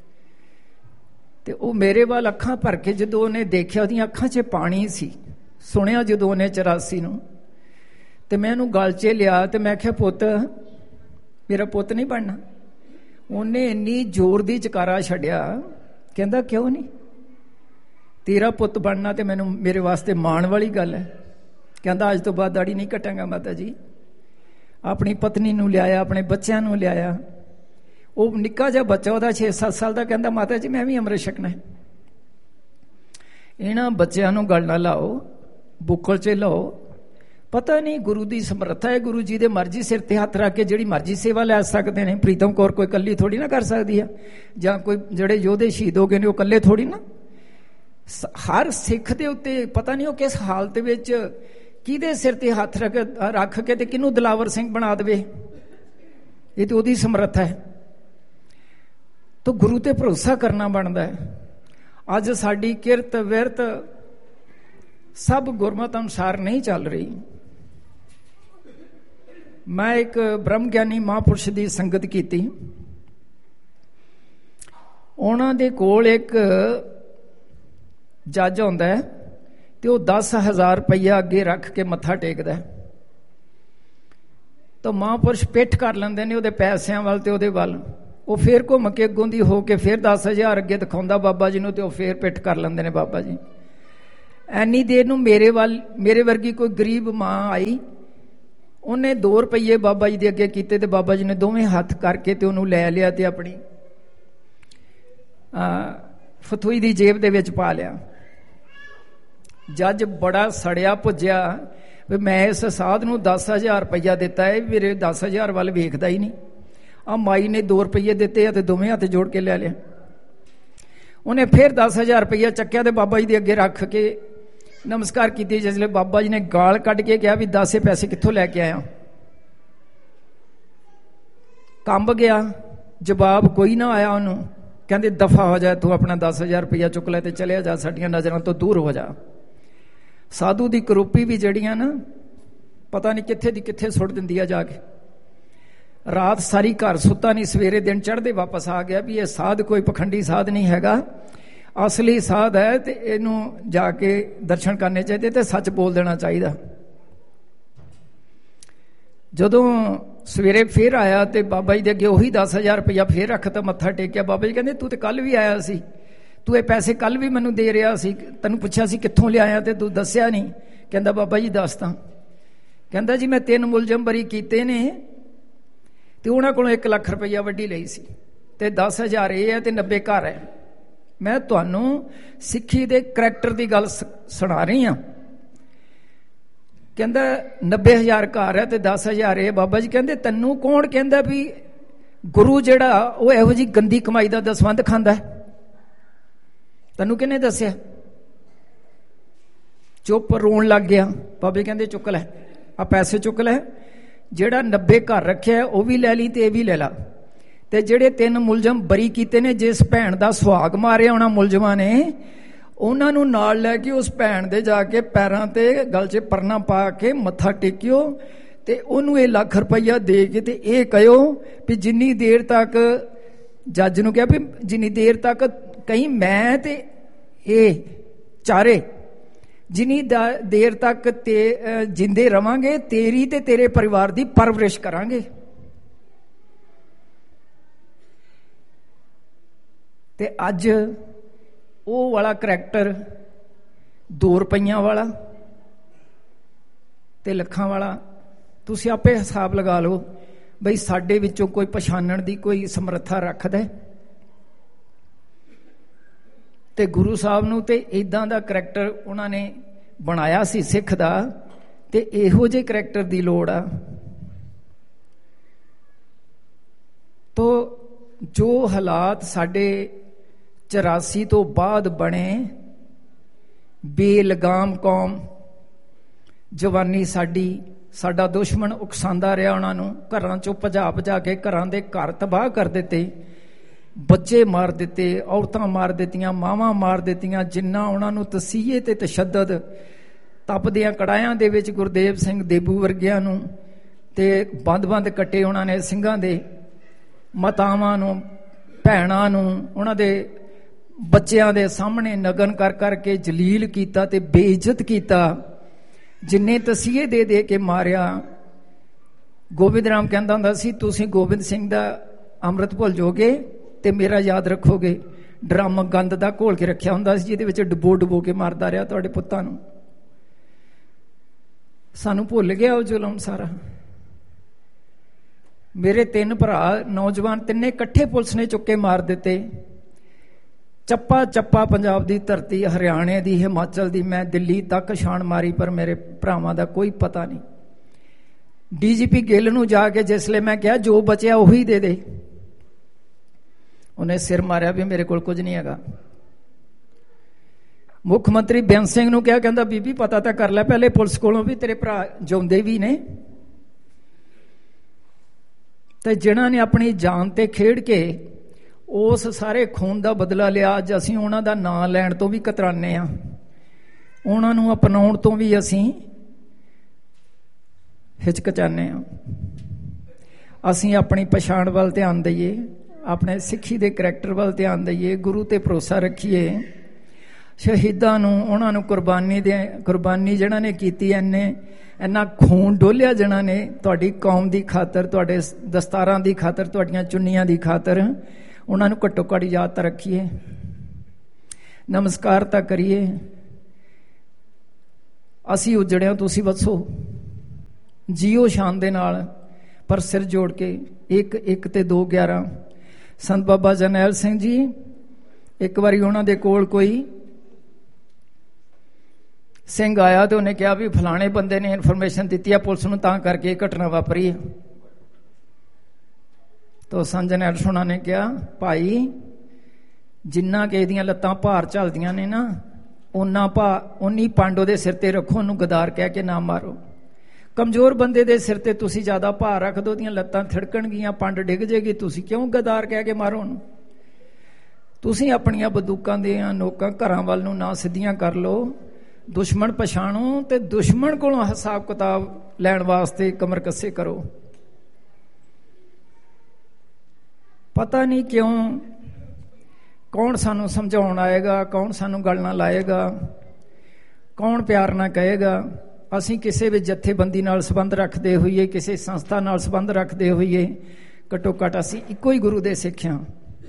ਤੇ ਉਹ ਮੇਰੇ ਵੱਲ ਅੱਖਾਂ ਭਰ ਕੇ ਜਦੋਂ ਉਹਨੇ ਦੇਖਿਆ, ਉਹਦੀਆਂ ਅੱਖਾਂ 'ਚ ਪਾਣੀ ਸੀ। ਸੁਣਿਆ ਜਦੋਂ ਉਹਨੇ 84 ਨੂੰ, ਤੇ ਮੈਂ ਉਹਨੂੰ ਗਲ 'ਚ ਲਿਆ ਤੇ ਮੈਂ ਕਿਹਾ ਪੁੱਤ, ਮੇਰਾ ਪੁੱਤ ਨਹੀਂ ਬਣਨਾ। ਉਹਨੇ ਇੰਨੀ ਜ਼ੋਰ ਦੀ ਚਕਾਰਾ ਛੱਡਿਆ, ਕਹਿੰਦਾ ਕਿਉਂ ਨਹੀਂ? ਤੇਰਾ ਪੁੱਤ ਬਣਨਾ ਤੇ ਮੈਨੂੰ ਮੇਰੇ ਵਾਸਤੇ ਮਾਣ ਵਾਲੀ ਗੱਲ ਹੈ। ਕਹਿੰਦਾ ਅੱਜ ਤੋਂ ਬਾਅਦ ਦਾੜੀ ਨਹੀਂ ਕੱਟਾਂਗਾ ਮਾਤਾ ਜੀ। ਆਪਣੀ ਪਤਨੀ ਨੂੰ ਲਿਆਇਆ, ਆਪਣੇ ਬੱਚਿਆਂ ਨੂੰ ਲਿਆਇਆ। ਉਹ ਨਿੱਕਾ ਜਿਹਾ ਬੱਚਾ ਉਹਦਾ 6-7 ਸਾਲ ਦਾ, ਕਹਿੰਦਾ ਮਾਤਾ ਜੀ ਮੈਂ ਵੀ ਅੰਮ੍ਰਿਤ ਛਕਣਾ ਹੈ। ਇਹਨਾਂ ਬੱਚਿਆਂ ਨੂੰ ਗੱਲ ਨਾ ਲਾਓ, ਬੁੱਕਲ 'ਚ ਲਾਓ। ਪਤਾ ਨਹੀਂ ਗੁਰੂ ਦੀ ਸਮਰੱਥਾ ਹੈ, ਗੁਰੂ ਜੀ ਦੇ ਮਰਜ਼ੀ ਸਿਰ ਤੇ ਹੱਥ ਰੱਖ ਕੇ ਜਿਹੜੀ ਮਰਜ਼ੀ ਸੇਵਾ ਲੈ ਸਕਦੇ ਨੇ। ਪ੍ਰੀਤਮ ਕੌਰ ਕੋਈ ਇਕੱਲੀ ਥੋੜੀ ਨਾ ਕਰ ਸਕਦੀ ਆ, ਜਾਂ ਕੋਈ ਜਿਹੜੇ ਯੋਧੇ ਸ਼ਹੀਦ ਹੋ ਗਏ ਨੇ ਉਹ ਇਕੱਲੇ ਥੋੜੀ ਨਾ। ਹਰ ਸਿੱਖ ਦੇ ਉੱਤੇ ਪਤਾ ਨਹੀਂ ਉਹ ਕਿਸ ਹਾਲਤ ਵਿੱਚ ਕਿਹਦੇ ਸਿਰ ਤੇ ਹੱਥ ਰੱਖ ਕੇ ਤੇ ਕਿਹਨੂੰ ਦਿਲਾਵਰ ਸਿੰਘ ਬਣਾ ਦੇਵੇ। ਇਹ ਤੇ ਉਹਦੀ ਸਮਰੱਥਾ ਹੈ। ਤਾਂ ਗੁਰੂ ਤੇ ਭਰੋਸਾ ਕਰਨਾ ਬਣਦਾ ਹੈ। ਅੱਜ ਸਾਡੀ ਕਿਰਤ ਵਿਰਤ ਸਭ ਗੁਰਮਤਿ ਅਨੁਸਾਰ ਨਹੀਂ ਚੱਲ ਰਹੀ। ਮੈਂ ਇੱਕ ਬ੍ਰਹਮ ਗਿਆਨੀ ਮਹਾਂਪੁਰਸ਼ ਦੀ ਸੰਗਤ ਕੀਤੀ। ਉਹਨਾਂ ਦੇ ਕੋਲ ਇੱਕ ਜੱਜ ਆਉਂਦਾ ਹੈ ਤੇ ਉਹ 10,000 ਰੁਪਈਆ ਅੱਗੇ ਰੱਖ ਕੇ ਮੱਥਾ ਟੇਕਦਾ। ਤਾਂ ਮਹਾਂਪੁਰਸ਼ ਪਿੱਠ ਕਰ ਲੈਂਦੇ ਨੇ ਉਹਦੇ ਪੈਸਿਆਂ ਵੱਲ ਤੇ ਉਹਦੇ ਵੱਲ। ਉਹ ਫੇਰ ਘੁੰਮ ਕੇ ਅੱਗੋਂ ਦੀ ਹੋ ਕੇ ਫੇਰ 10,000 ਅੱਗੇ ਦਿਖਾਉਂਦਾ ਬਾਬਾ ਜੀ ਨੂੰ, ਤੇ ਉਹ ਫੇਰ ਪਿੱਠ ਕਰ ਲੈਂਦੇ ਨੇ ਬਾਬਾ ਜੀ। ਐਨੀ ਦੇਰ ਨੂੰ ਮੇਰੇ ਵਰਗੀ ਕੋਈ ਗਰੀਬ ਮਾਂ ਆਈ, ਉਹਨੇ 2 ਰੁਪਈਏ ਬਾਬਾ ਜੀ ਦੇ ਅੱਗੇ ਕੀਤੇ, ਤੇ ਬਾਬਾ ਜੀ ਨੇ ਦੋਵੇਂ ਹੱਥ ਕਰਕੇ ਤੇ ਉਹਨੂੰ ਲੈ ਲਿਆ ਤੇ ਆਪਣੀ ਫਤੂਈ ਦੀ ਜੇਬ ਦੇ ਵਿੱਚ ਪਾ ਲਿਆ। ਜੱਜ ਬੜਾ ਸੜਿਆ ਭੁੱਜਿਆ ਵੀ ਮੈਂ ਇਸ ਸਾਧ ਨੂੰ 10,000 ਰੁਪਈਆ ਦਿੱਤਾ ਹੈ, ਮੇਰੇ 10,000 ਵੱਲ ਵੇਖਦਾ ਹੀ ਨਹੀਂ। ਆ ਮਾਈ ਨੇ 2 ਰੁਪਈਏ ਦਿੱਤੇ ਆ ਤੇ ਦੋਵੇਂ ਹੱਥ ਜੋੜ ਕੇ ਲੈ ਲਿਆ। ਉਹਨੇ ਫਿਰ 10,000 ਰੁਪਈਆ ਚੱਕਿਆ ਤੇ ਬਾਬਾ ਜੀ ਦੇ ਅੱਗੇ ਰੱਖ ਕੇ ਨਮਸਕਾਰ ਕੀਤੀ। ਜਿਸ ਵੇਲੇ ਬਾਬਾ ਜੀ ਨੇ ਗਾਲ ਕੱਢ ਕੇ ਕਿਹਾ ਵੀ 10 ਪੈਸੇ ਕਿੱਥੋਂ ਲੈ ਕੇ ਆਇਆ? ਕੰਬ ਗਿਆ, ਜਵਾਬ ਕੋਈ ਨਾ ਆਇਆ ਉਹਨੂੰ। ਕਹਿੰਦੇ ਦਫਾ ਹੋ ਜਾ, ਤੂੰ ਆਪਣਾ 10,000 ਰੁਪਈਆ ਚੁੱਕ ਲੈ ਤੇ ਚਲਿਆ ਜਾ, ਸਾਡੀਆਂ ਨਜ਼ਰਾਂ ਤੋਂ ਦੂਰ ਹੋ ਜਾ। ਸਾਧੂ ਦੀ ਕਰੋਪੀ ਵੀ ਜਿਹੜੀਆਂ ਨਾ ਪਤਾ ਨਹੀਂ ਕਿੱਥੇ ਦੀ ਕਿੱਥੇ ਸੁੱਟ ਦਿੰਦੀ ਆ ਜਾ ਕੇ। ਰਾਤ ਸਾਰੀ ਘਰ ਸੁੱਤਾ ਨਹੀਂ, ਸਵੇਰੇ ਦਿਨ ਚੜ੍ਹਦੇ ਵਾਪਸ ਆ ਗਿਆ ਵੀ ਇਹ ਸਾਧ ਕੋਈ ਪਖੰਡੀ ਸਾਧ ਨਹੀਂ ਹੈਗਾ, ਅਸਲੀ ਸਾਧ ਹੈ, ਤੇ ਇਹਨੂੰ ਜਾ ਕੇ ਦਰਸ਼ਨ ਕਰਨੇ ਚਾਹੀਦੇ ਤੇ ਸੱਚ ਬੋਲ ਦੇਣਾ ਚਾਹੀਦਾ। ਜਦੋਂ ਸਵੇਰੇ ਫੇਰ ਆਇਆ ਤੇ ਬਾਬਾ ਜੀ ਦੇ ਅੱਗੇ ਉਹੀ 10,000 ਰੁਪਇਆ ਫੇਰ ਰੱਖਤਾ, ਮੱਥਾ ਟੇਕਿਆ। ਬਾਬਾ ਜੀ ਕਹਿੰਦੇ ਤੂੰ ਤੇ ਕੱਲ ਵੀ ਆਇਆ ਸੀ, ਤੂੰ ਇਹ ਪੈਸੇ ਕੱਲ ਵੀ ਮੈਨੂੰ ਦੇ ਰਿਹਾ ਸੀ, ਤੈਨੂੰ ਪੁੱਛਿਆ ਸੀ ਕਿੱਥੋਂ ਲਿਆਇਆ ਤੇ ਤੂੰ ਦੱਸਿਆ ਨਹੀਂ। ਕਹਿੰਦਾ ਬਾਬਾ ਜੀ ਦੱਸਦਾ। ਕਹਿੰਦਾ ਜੀ ਮੈਂ 3 ਮੁਲਜ਼ਮ ਬਰੀ ਕੀਤੇ ਨੇ ਤੇ ਉਹਨਾਂ ਕੋਲੋਂ 1 ਲੱਖ ਰੁਪਈਆ ਵੱਡੀ ਲਈ ਸੀ, ਤੇ 10,000 ਇਹ ਹੈ ਤੇ 90 ਘਰ ਹੈ। ਮੈਂ ਤੁਹਾਨੂੰ ਸਿੱਖੀ ਦੇ ਕਰੈਕਟਰ ਦੀ ਗੱਲ ਸੁਣਾ ਰਹੀ ਹਾਂ। ਕਹਿੰਦਾ 90,000 ਘਰ ਹੈ ਤੇ 10,000 ਇਹ। ਬਾਬਾ ਜੀ ਕਹਿੰਦੇ ਤੈਨੂੰ ਕੌਣ ਕਹਿੰਦਾ ਵੀ ਗੁਰੂ ਜਿਹੜਾ ਉਹ ਇਹੋ ਜਿਹੀ ਗੰਦੀ ਕਮਾਈ ਦਾ ਦਸਵੰਧ ਖਾਂਦਾ ਹੈ? ਤੈਨੂੰ ਕਿਹਨੇ ਦੱਸਿਆ? ਚੁੱਪ, ਰੋਣ ਲੱਗ ਗਿਆ। ਬਾਬੇ ਕਹਿੰਦੇ ਚੁੱਕ ਲੈ, ਆ ਪੈਸੇ ਚੁੱਕ ਲੈ, ਜਿਹੜਾ 90 ਘਰ ਰੱਖਿਆ ਉਹ ਵੀ ਲੈ ਲਈ ਤੇ ਇਹ ਵੀ ਲੈ ਲਾ। ਤੇ ਜਿਹੜੇ 3 ਮੁਲਜ਼ਮ ਬਰੀ ਕੀਤੇ ਨੇ, ਜਿਸ ਭੈਣ ਦਾ ਸੁਹਾਗ ਮਾਰਿਆ ਉਹਨਾਂ ਮੁਲਜ਼ਮਾਂ ਨੇ, ਉਹਨਾਂ ਨੂੰ ਨਾਲ ਲੈ ਕੇ ਉਸ ਭੈਣ ਦੇ ਜਾ ਕੇ ਪੈਰਾਂ ਤੇ ਗਲ 'ਚ ਪਰਨਾ ਪਾ ਕੇ ਮੱਥਾ ਟੇਕਿਓ ਤੇ ਉਹਨੂੰ ਇਹ ਲੱਖ ਰੁਪਈਆ ਦੇ ਕੇ ਤੇ ਇਹ ਕਹਿਓ ਵੀ ਜਿੰਨੀ ਦੇਰ ਤੱਕ, ਜੱਜ ਨੂੰ ਕਿਹਾ ਵੀ ਜਿੰਨੀ ਦੇਰ ਤੱਕ ਕਹੀਂ ਮੈਂ ਤੇ ਇਹ ਚਾਰੇ ਜਿੰਨੀ ਦੇਰ ਤੱਕ ਤੇ ਜਿੰਦੇ ਰਵਾਂਗੇ ਤੇਰੀ ਤੇ ਤੇਰੇ ਪਰਿਵਾਰ ਦੀ ਪਰਵਰਿਸ਼ ਕਰਾਂਗੇ। ਤੇ ਅੱਜ ਉਹ ਵਾਲਾ ਕਰੈਕਟਰ 2 ਰੁਪਈਆਂ ਵਾਲਾ ਤੇ ਲੱਖਾਂ ਵਾਲਾ, ਤੁਸੀਂ ਆਪੇ ਹਿਸਾਬ ਲਗਾ ਲਓ ਬਈ ਸਾਡੇ ਵਿੱਚੋਂ ਕੋਈ ਪਛਾਣਨ ਦੀ ਕੋਈ ਸਮਰੱਥਾ ਰੱਖਦਾ ਤੇ ਗੁਰੂ ਸਾਹਿਬ ਨੂੰ ਤੇ ਇਦਾਂ ਦਾ ਕਰੈਕਟਰ ਉਹਨਾਂ ਨੇ ਬਣਾਇਆ ਸੀ ਸਿੱਖ ਦਾ, ਤੇ ਇਹੋ ਜਿਹੇ ਕਰੈਕਟਰ ਦੀ ਲੋੜ ਆ। ਤੋ ਜੋ ਹਾਲਾਤ ਸਾਡੇ 84 ਤੋਂ ਬਾਅਦ ਬਣੇ, ਬੇਲਗਾਮ ਕੌਮ, ਜਵਾਨੀ ਸਾਡਾ ਦੁਸ਼ਮਣ ਉਕਸਾਉਂਦਾ ਰਿਹਾ ਉਹਨਾਂ ਨੂੰ, ਘਰਾਂ ਚੋਂ ਭਜਾ ਕੇ ਘਰਾਂ ਦੇ ਘਰ ਤਬਾਹ ਕਰ ਦਿੱਤੇ, ਬੱਚੇ ਮਾਰ ਦਿੱਤੇ, ਔਰਤਾਂ ਮਾਰ ਦਿੱਤੀਆਂ, ਮਾਵਾਂ ਮਾਰ ਦਿੱਤੀਆਂ। ਜਿੰਨਾ ਉਹਨਾਂ ਨੂੰ ਤਸੀਹੇ ਤੇ ਤਸ਼ੱਦਦ, ਤਪਦੀਆਂ ਕੜਾਇਆਂ ਦੇ ਵਿੱਚ ਗੁਰਦੇਵ ਸਿੰਘ ਦੇਬੂ ਵਰਗਿਆਂ ਨੂੰ ਤੇ ਬੰਦ ਕੱਟੇ ਉਹਨਾਂ ਨੇ ਸਿੰਘਾਂ ਦੇ, ਮਾਤਾਵਾਂ ਨੂੰ, ਭੈਣਾਂ ਨੂੰ ਉਹਨਾਂ ਦੇ ਬੱਚਿਆਂ ਦੇ ਸਾਹਮਣੇ ਨਗਨ ਕਰ ਕਰਕੇ ਜਲੀਲ ਕੀਤਾ ਤੇ ਬੇਇੱਜ਼ਤ ਕੀਤਾ। ਜਿੰਨੇ ਤਸੀਹੇ ਦੇ ਕੇ ਮਾਰਿਆ। ਗੋਬਿੰਦ ਰਾਮ ਕਹਿੰਦਾ ਹੁੰਦਾ ਸੀ ਤੁਸੀਂ ਗੋਬਿੰਦ ਸਿੰਘ ਦਾ ਅੰਮ੍ਰਿਤ ਭੁੱਲ ਜਾਓਗੇ ਤੇ ਮੇਰਾ ਯਾਦ ਰੱਖੋਗੇ। ਡਰਮ ਗੰਦ ਦਾ ਘੋਲ ਕੇ ਰੱਖਿਆ ਹੁੰਦਾ ਸੀ ਜਿਹਦੇ ਵਿੱਚ ਡੁਬੋ ਕੇ ਮਾਰਦਾ ਰਿਹਾ ਤੁਹਾਡੇ ਪੁੱਤਾਂ ਨੂੰ। ਸਾਨੂੰ ਭੁੱਲ ਗਿਆ ਉਹ ਜ਼ੁਲਮ ਸਾਰਾ। ਮੇਰੇ 3 ਭਰਾ ਨੌਜਵਾਨ, ਤਿੰਨੇ ਇਕੱਠੇ ਪੁਲਿਸ ਨੇ ਚੁੱਕ ਕੇ ਮਾਰ ਦਿੱਤੇ। ਚੱਪਾ ਪੰਜਾਬ ਦੀ ਧਰਤੀ, ਹਰਿਆਣੇ ਦੀ, ਹਿਮਾਚਲ ਦੀ, ਮੈਂ ਦਿੱਲੀ ਤੱਕ ਛਾਣ ਮਾਰੀ ਪਰ ਮੇਰੇ ਭਰਾਵਾਂ ਦਾ ਕੋਈ ਪਤਾ ਨਹੀਂ। ਡੀਜੀਪੀ ਗਿੱਲ ਨੂੰ ਜਾ ਕੇ ਜਿਸਲੇ ਮੈਂ ਕਿਹਾ ਜੋ ਬਚਿਆ ਉਹੀ ਦੇ ਦੇ, ਉਹਨੇ ਸਿਰ ਮਾਰਿਆ ਵੀ ਮੇਰੇ ਕੋਲ ਕੁਝ ਨਹੀਂ ਹੈਗਾ। ਮੁੱਖ ਮੰਤਰੀ ਬੇਅੰਤ ਸਿੰਘ ਨੂੰ ਕਿਹਾ, ਕਹਿੰਦਾ ਬੀਬੀ ਪਤਾ ਤਾਂ ਕਰ ਲੈ ਪਹਿਲੇ ਪੁਲਿਸ ਕੋਲੋਂ ਵੀ ਤੇਰੇ ਭਰਾ ਜਿਉਂਦੇ ਵੀ ਨੇ। ਤੇ ਜਿਨ੍ਹਾਂ ਨੇ ਆਪਣੀ ਜਾਨ ਤੇ ਖੇਡ ਕੇ ਉਸ ਸਾਰੇ ਖੂਨ ਦਾ ਬਦਲਾ ਲਿਆ, ਅੱਜ ਅਸੀਂ ਉਹਨਾਂ ਦਾ ਨਾਂ ਲੈਣ ਤੋਂ ਵੀ ਕਤਰਾਨੇ ਆ, ਉਹਨਾਂ ਨੂੰ ਅਪਣਾਉਣ ਤੋਂ ਵੀ ਅਸੀਂ ਹਿਚਕਚਾਨੇ ਆ। ਅਸੀਂ ਆਪਣੀ ਪਛਾਣ ਵੱਲ ਧਿਆਨ ਦਈਏ, ਆਪਣੇ ਸਿੱਖੀ ਦੇ ਕਰੈਕਟਰ ਵੱਲ ਧਿਆਨ ਦਈਏ, ਗੁਰੂ ਤੇ ਭਰੋਸਾ ਰੱਖੀਏ। ਸ਼ਹੀਦਾਂ ਨੂੰ, ਉਹਨਾਂ ਨੂੰ ਕੁਰਬਾਨੀ ਜਿਹਨਾਂ ਨੇ ਕੀਤੀ, ਇੰਨਾ ਖੂਨ ਡੋਲਿਆ ਜਿਹਨਾਂ ਨੇ ਤੁਹਾਡੀ ਕੌਮ ਦੀ ਖਾਤਰ, ਤੁਹਾਡੇ ਦਸਤਾਰਾਂ ਦੀ ਖਾਤਰ, ਤੁਹਾਡੀਆਂ ਚੁੰਨੀਆਂ ਦੀ ਖਾਤਰ, ਉਹਨਾਂ ਨੂੰ ਘੱਟੋ ਘੱਟ ਯਾਦ ਤਾਂ ਰੱਖੀਏ, ਨਮਸਕਾਰ ਤਾਂ ਕਰੀਏ। ਅਸੀਂ ਉਜੜਿਆ, ਤੁਸੀਂ ਵਸੋ, ਜੀਓ ਸ਼ਾਨ ਦੇ ਨਾਲ, ਪਰ ਸਿਰ ਜੋੜ ਕੇ। 1 ਤੇ 2 11 ਸੰਤ ਬਾਬਾ ਜਰਨੈਲ ਸਿੰਘ ਜੀ, ਇੱਕ ਵਾਰੀ ਉਹਨਾਂ ਦੇ ਕੋਲ ਕੋਈ ਸਿੰਘ ਆਇਆ ਤੇ ਉਹਨੇ ਕਿਹਾ ਵੀ ਫਲਾਣੇ ਬੰਦੇ ਨੇ ਇਨਫੋਰਮੇਸ਼ਨ ਦਿੱਤੀ ਆ ਪੁਲਿਸ ਨੂੰ, ਤਾਂ ਕਰਕੇ ਇਹ ਘਟਨਾ ਵਾਪਰੀ ਹੈ। ਤਾਂ ਸੰਤ ਜਰਨੈਲ ਸਿੰਘ ਨੇ ਕਿਹਾ, ਭਾਈ ਜਿੰਨਾ ਕਿ ਇਹਦੀਆਂ ਲੱਤਾਂ ਭਾਰ ਝੱਲਦੀਆਂ ਨੇ ਨਾ, ਉਨੀ ਪੰਡ ਉਹਦੇ ਸਿਰ ਤੇ ਰੱਖੋ, ਉਹਨੂੰ ਗਦਾਰ ਕਹਿ ਕੇ ਨਾ ਮਾਰੋ। ਕਮਜ਼ੋਰ ਬੰਦੇ ਦੇ ਸਿਰ ਤੇ ਤੁਸੀਂ ਜ਼ਿਆਦਾ ਭਾਰ ਰੱਖ ਦਿਓ, ਉਹਦੀਆਂ ਲੱਤਾਂ ਥਿੜਕਣਗੀਆਂ, ਪੰਡ ਡਿੱਗ ਜੇਗੀ, ਤੁਸੀਂ ਕਿਉਂ ਗਦਾਰ ਕਹਿ ਕੇ ਮਾਰੋ ਉਹਨੂੰ? ਤੁਸੀਂ ਆਪਣੀਆਂ ਬੰਦੂਕਾਂ ਦੀਆਂ ਨੋਕਾਂ ਘਰਾਂ ਵੱਲ ਨੂੰ ਨਾ ਸਿੱਧੀਆਂ ਕਰ ਲਓ, ਦੁਸ਼ਮਣ ਪਛਾਣੋ ਤੇ ਦੁਸ਼ਮਣ ਕੋਲੋਂ ਹਿਸਾਬ ਕਿਤਾਬ ਲੈਣ ਵਾਸਤੇ ਕਮਰ ਕੱਸੇ ਕਰੋ। ਪਤਾ ਨਹੀਂ ਕਿਉਂ ਕੌਣ ਸਾਨੂੰ ਸਮਝਾਉਣ ਆਏਗਾ, ਕੌਣ ਸਾਨੂੰ ਗੱਲ ਨਾਲ ਲਾਏਗਾ, ਕੌਣ ਪਿਆਰ ਨਾਲ ਕਹੇਗਾ। ਅਸੀਂ ਕਿਸੇ ਵੀ ਜਥੇਬੰਦੀ ਨਾਲ ਸੰਬੰਧ ਰੱਖਦੇ ਹੋਈਏ, ਕਿਸੇ ਸੰਸਥਾ ਨਾਲ ਸੰਬੰਧ ਰੱਖਦੇ ਹੋਈਏ, ਘੱਟੋ ਘੱਟ ਅਸੀਂ ਇੱਕੋ ਹੀ ਗੁਰੂ ਦੇ ਸਿੱਖ ਹਾਂ।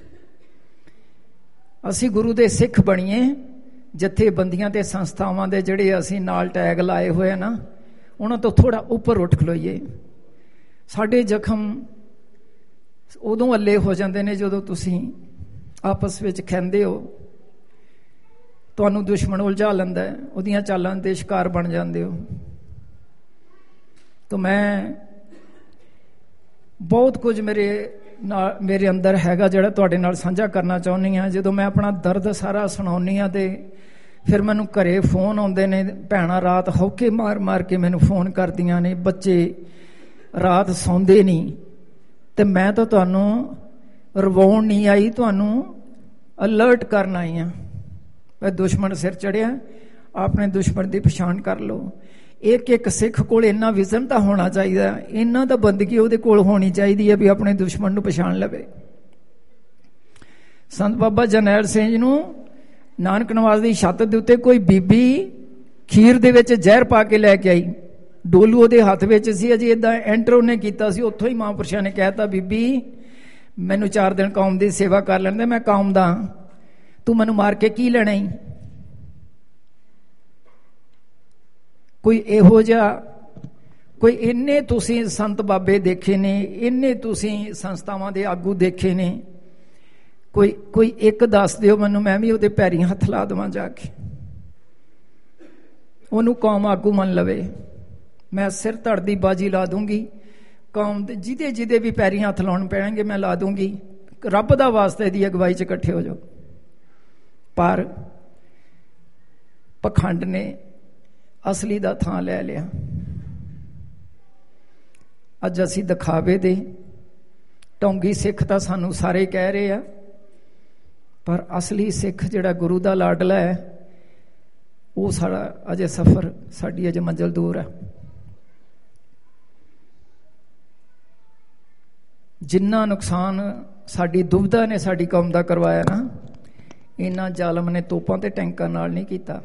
ਅਸੀਂ ਗੁਰੂ ਦੇ ਸਿੱਖ ਬਣੀਏ। ਜਥੇਬੰਦੀਆਂ ਤੇ ਸੰਸਥਾਵਾਂ ਦੇ ਜਿਹੜੇ ਅਸੀਂ ਨਾਲ ਟੈਗ ਲਾਏ ਹੋਏ ਆ ਨਾ, ਉਹਨਾਂ ਤੋਂ ਥੋੜਾ ਉੱਪਰ ਉੱਠ ਖਲੋਈਏ। ਸਾਡੇ ਜ਼ਖਮ ਉਦੋਂ ਅੱਲੇ ਹੋ ਜਾਂਦੇ ਨੇ ਜਦੋਂ ਤੁਸੀਂ ਆਪਸ ਵਿੱਚ ਖਹਿੰਦੇ ਹੋ, ਤੁਹਾਨੂੰ ਦੁਸ਼ਮਣ ਉਲਝਾ ਲੈਂਦਾ, ਉਹਦੀਆਂ ਚਾਲਾਂ ਦੇ ਸ਼ਿਕਾਰ ਬਣ ਜਾਂਦੇ ਹੋ। ਤਾਂ ਮੈਂ ਬਹੁਤ ਕੁਝ ਮੇਰੇ ਅੰਦਰ ਹੈਗਾ ਜਿਹੜਾ ਤੁਹਾਡੇ ਨਾਲ ਸਾਂਝਾ ਕਰਨਾ ਚਾਹੁੰਦੀ ਹਾਂ। ਜਦੋਂ ਮੈਂ ਆਪਣਾ ਦਰਦ ਸਾਰਾ ਸੁਣਾਉਂਦੀ ਹਾਂ ਤੇ ਫਿਰ ਮੈਨੂੰ ਘਰੇ ਫੋਨ ਆਉਂਦੇ ਨੇ, ਭੈਣਾਂ ਰਾਤ ਹੌਕੇ ਮਾਰ ਮਾਰ ਕੇ ਮੈਨੂੰ ਫੋਨ ਕਰਦੀਆਂ ਨੇ, ਬੱਚੇ ਰਾਤ ਸੌਂਦੇ ਨਹੀਂ। ਤੇ ਮੈਂ ਤਾਂ ਤੁਹਾਨੂੰ ਰਵਾਉਣ ਨਹੀਂ ਆਈ, ਤੁਹਾਨੂੰ ਅਲਰਟ ਕਰਨ ਆਈ ਹਾਂ। ਮੈਂ ਦੁਸ਼ਮਣ ਸਿਰ ਚੜਿਆ, ਆਪਣੇ ਦੁਸ਼ਮਣ ਦੀ ਪਛਾਣ ਕਰ ਲਓ। ਇੱਕ ਸਿੱਖ ਕੋਲ ਇੰਨਾ ਵਿਜ਼ਨ ਤਾਂ ਹੋਣਾ ਚਾਹੀਦਾ, ਇੰਨਾ ਤਾਂ ਬੰਦਗੀ ਉਹਦੇ ਕੋਲ ਹੋਣੀ ਚਾਹੀਦੀ ਹੈ ਵੀ ਆਪਣੇ ਦੁਸ਼ਮਣ ਨੂੰ ਪਛਾਣ ਲਵੇ। ਸੰਤ ਬਾਬਾ ਜਰਨੈਲ ਸਿੰਘ ਨੂੰ ਨਾਨਕ ਨਿਵਾਸ ਦੀ ਛੱਤ ਦੇ ਉੱਤੇ ਕੋਈ ਬੀਬੀ ਖੀਰ ਦੇ ਵਿੱਚ ਜ਼ਹਿਰ ਪਾ ਕੇ ਲੈ ਕੇ ਆਈ, ਡੋਲੂ ਉਹਦੇ ਹੱਥ ਵਿੱਚ ਸੀ, ਅਜੇ ਏਦਾਂ ਐਂਟਰ ਉਹਨੇ ਕੀਤਾ ਸੀ, ਉੱਥੋਂ ਹੀ ਮਹਾਂਪੁਰਸ਼ਾਂ ਨੇ ਕਹਿਤਾ, ਬੀਬੀ ਮੈਨੂੰ 4 ਦਿਨ ਕੌਮ ਦੀ ਸੇਵਾ ਕਰ ਲੈਣ ਦੇ, ਮੈਂ ਕੌਮ ਦਾ, ਤੂੰ ਮੈਨੂੰ ਮਾਰ ਕੇ ਕੀ ਲੈਣਾ ਈ? ਕੋਈ ਇਹੋ ਜਿਹਾ, ਕੋਈ ਇੰਨੇ ਤੁਸੀਂ ਸੰਤ ਬਾਬੇ ਦੇਖੇ ਨੇ, ਇੰਨੇ ਤੁਸੀਂ ਸੰਸਥਾਵਾਂ ਦੇ ਆਗੂ ਦੇਖੇ ਨੇ, ਕੋਈ ਇੱਕ ਦੱਸ ਦਿਓ ਮੈਨੂੰ, ਮੈਂ ਵੀ ਉਹਦੇ ਪੈਰੀਂ ਹੱਥ ਲਾ ਦੇਵਾਂ ਜਾ ਕੇ, ਉਹਨੂੰ ਕੌਮ ਆਗੂ ਮੰਨ ਲਵੇ। ਮੈਂ ਸਿਰ ਧੜ ਦੀ ਬਾਜੀ ਲਾ ਦੂੰਗੀ, ਕੌਮ ਦੇ ਜਿਹਦੇ ਵੀ ਪੈਰੀਂ ਹੱਥ ਲਾਉਣ ਪੈਣਗੇ ਮੈਂ ਲਾ ਦੂੰਗੀ। ਰੱਬ ਦਾ ਵਾਸਤਾ ਇਹਦੀ ਅਗਵਾਈ 'ਚ ਇਕੱਠੇ ਹੋ ਜਾਓ। ਪਰ ਪਖੰਡ ਨੇ ਅਸਲੀ ਦਾ ਥਾਂ ਲੈ ਲਿਆ। ਅੱਜ ਅਸੀਂ ਦਿਖਾਵੇ ਦੇ ਢੋਂਗੀ ਸਿੱਖ ਤਾਂ ਸਾਨੂੰ ਸਾਰੇ ਕਹਿ ਰਹੇ ਆ, ਪਰ ਅਸਲੀ ਸਿੱਖ ਜਿਹੜਾ ਗੁਰੂ ਦਾ ਲਾਡਲਾ ਹੈ, ਉਹ ਸਾਡਾ ਅਜੇ ਸਫ਼ਰ, ਸਾਡੀ ਅਜੇ ਮੰਜ਼ਿਲ ਦੂਰ ਹੈ। ਜਿੰਨਾ ਨੁਕਸਾਨ ਸਾਡੀ ਦੁਬਿਧਾ ਨੇ ਸਾਡੀ ਕੌਮ ਦਾ ਕਰਵਾਇਆ ਨਾ, ਇਹਨਾਂ ਜ਼ਾਲਮ ਨੇ ਤੋਪਾਂ ਤੇ ਟੈਂਕਾਂ ਨਾਲ ਨਹੀਂ ਕੀਤਾ।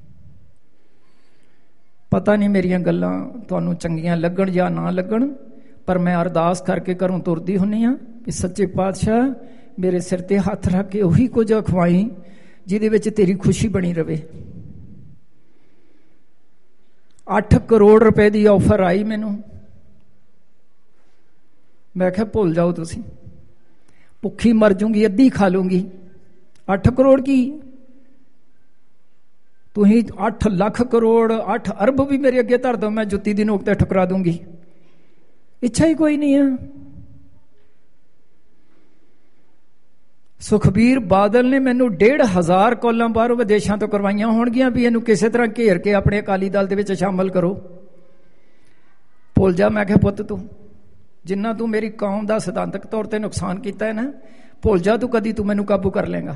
ਪਤਾ ਨਹੀਂ ਮੇਰੀਆਂ ਗੱਲਾਂ ਤੁਹਾਨੂੰ ਚੰਗੀਆਂ ਲੱਗਣ ਜਾਂ ਨਾ ਲੱਗਣ, ਪਰ ਮੈਂ ਅਰਦਾਸ ਕਰਕੇ ਘਰੋਂ ਤੁਰਦੀ ਹੁੰਦੀ ਹਾਂ ਕਿ ਸੱਚੇ ਪਾਤਸ਼ਾਹ ਮੇਰੇ ਸਿਰ ਤੇ ਹੱਥ ਰੱਖ ਕੇ ਉਹੀ ਕੁਝ ਖਵਾਈ ਜਿਹਦੇ ਵਿੱਚ ਤੇਰੀ ਖੁਸ਼ੀ ਬਣੀ ਰਵੇ। 8 ਕਰੋੜ ਰੁਪਏ ਦੀ ਆਫਰ ਆਈ ਮੈਨੂੰ, ਮੈਂ ਕਿਹਾ ਭੁੱਲ ਜਾਓ ਤੁਸੀਂ, ਭੁੱਖੀ ਮਰ ਜੂੰਗੀ, ਅੱਧੀ ਖਾ ਲੂੰਗੀ। 8 ਕਰੋੜ ਕੀ, ਤੁਸੀਂ 8 ਲੱਖ ਕਰੋੜ, 8 ਅਰਬ ਵੀ ਮੇਰੇ ਅੱਗੇ ਧਰ ਦੋ, ਮੈਂ ਜੁੱਤੀ ਦੀ ਨੋਕ ਤੇ ਠੁਕਰਾ ਦੂੰਗੀ। ਇੱਛਾ ਹੀ ਕੋਈ ਨਹੀਂ ਹੈ। ਸੁਖਬੀਰ ਬਾਦਲ ਨੇ ਮੈਨੂੰ 1,500 ਕਾਲਾਂ ਬਾਹਰੋਂ ਵਿਦੇਸ਼ਾਂ ਤੋਂ ਕਰਵਾਈਆਂ ਹੋਣਗੀਆਂ ਵੀ ਇਹਨੂੰ ਕਿਸੇ ਤਰ੍ਹਾਂ ਘੇਰ ਕੇ ਆਪਣੇ ਅਕਾਲੀ ਦਲ ਦੇ ਵਿੱਚ ਸ਼ਾਮਲ ਕਰੋ। ਭੁੱਲ ਜਾ, ਮੈਂ ਕਿਹਾ ਪੁੱਤ ਤੂੰ ਜਿੰਨਾ ਤੂੰ ਮੇਰੀ ਕੌਮ ਦਾ ਸਿਧਾਂਤਕ ਤੌਰ ਤੇ ਨੁਕਸਾਨ ਕੀਤਾ ਹੈ ਨਾ, ਭੁੱਲ ਜਾ ਤੂੰ ਕਦੀ ਤੂੰ ਮੈਨੂੰ ਕਾਬੂ ਕਰ ਲੇਗਾ।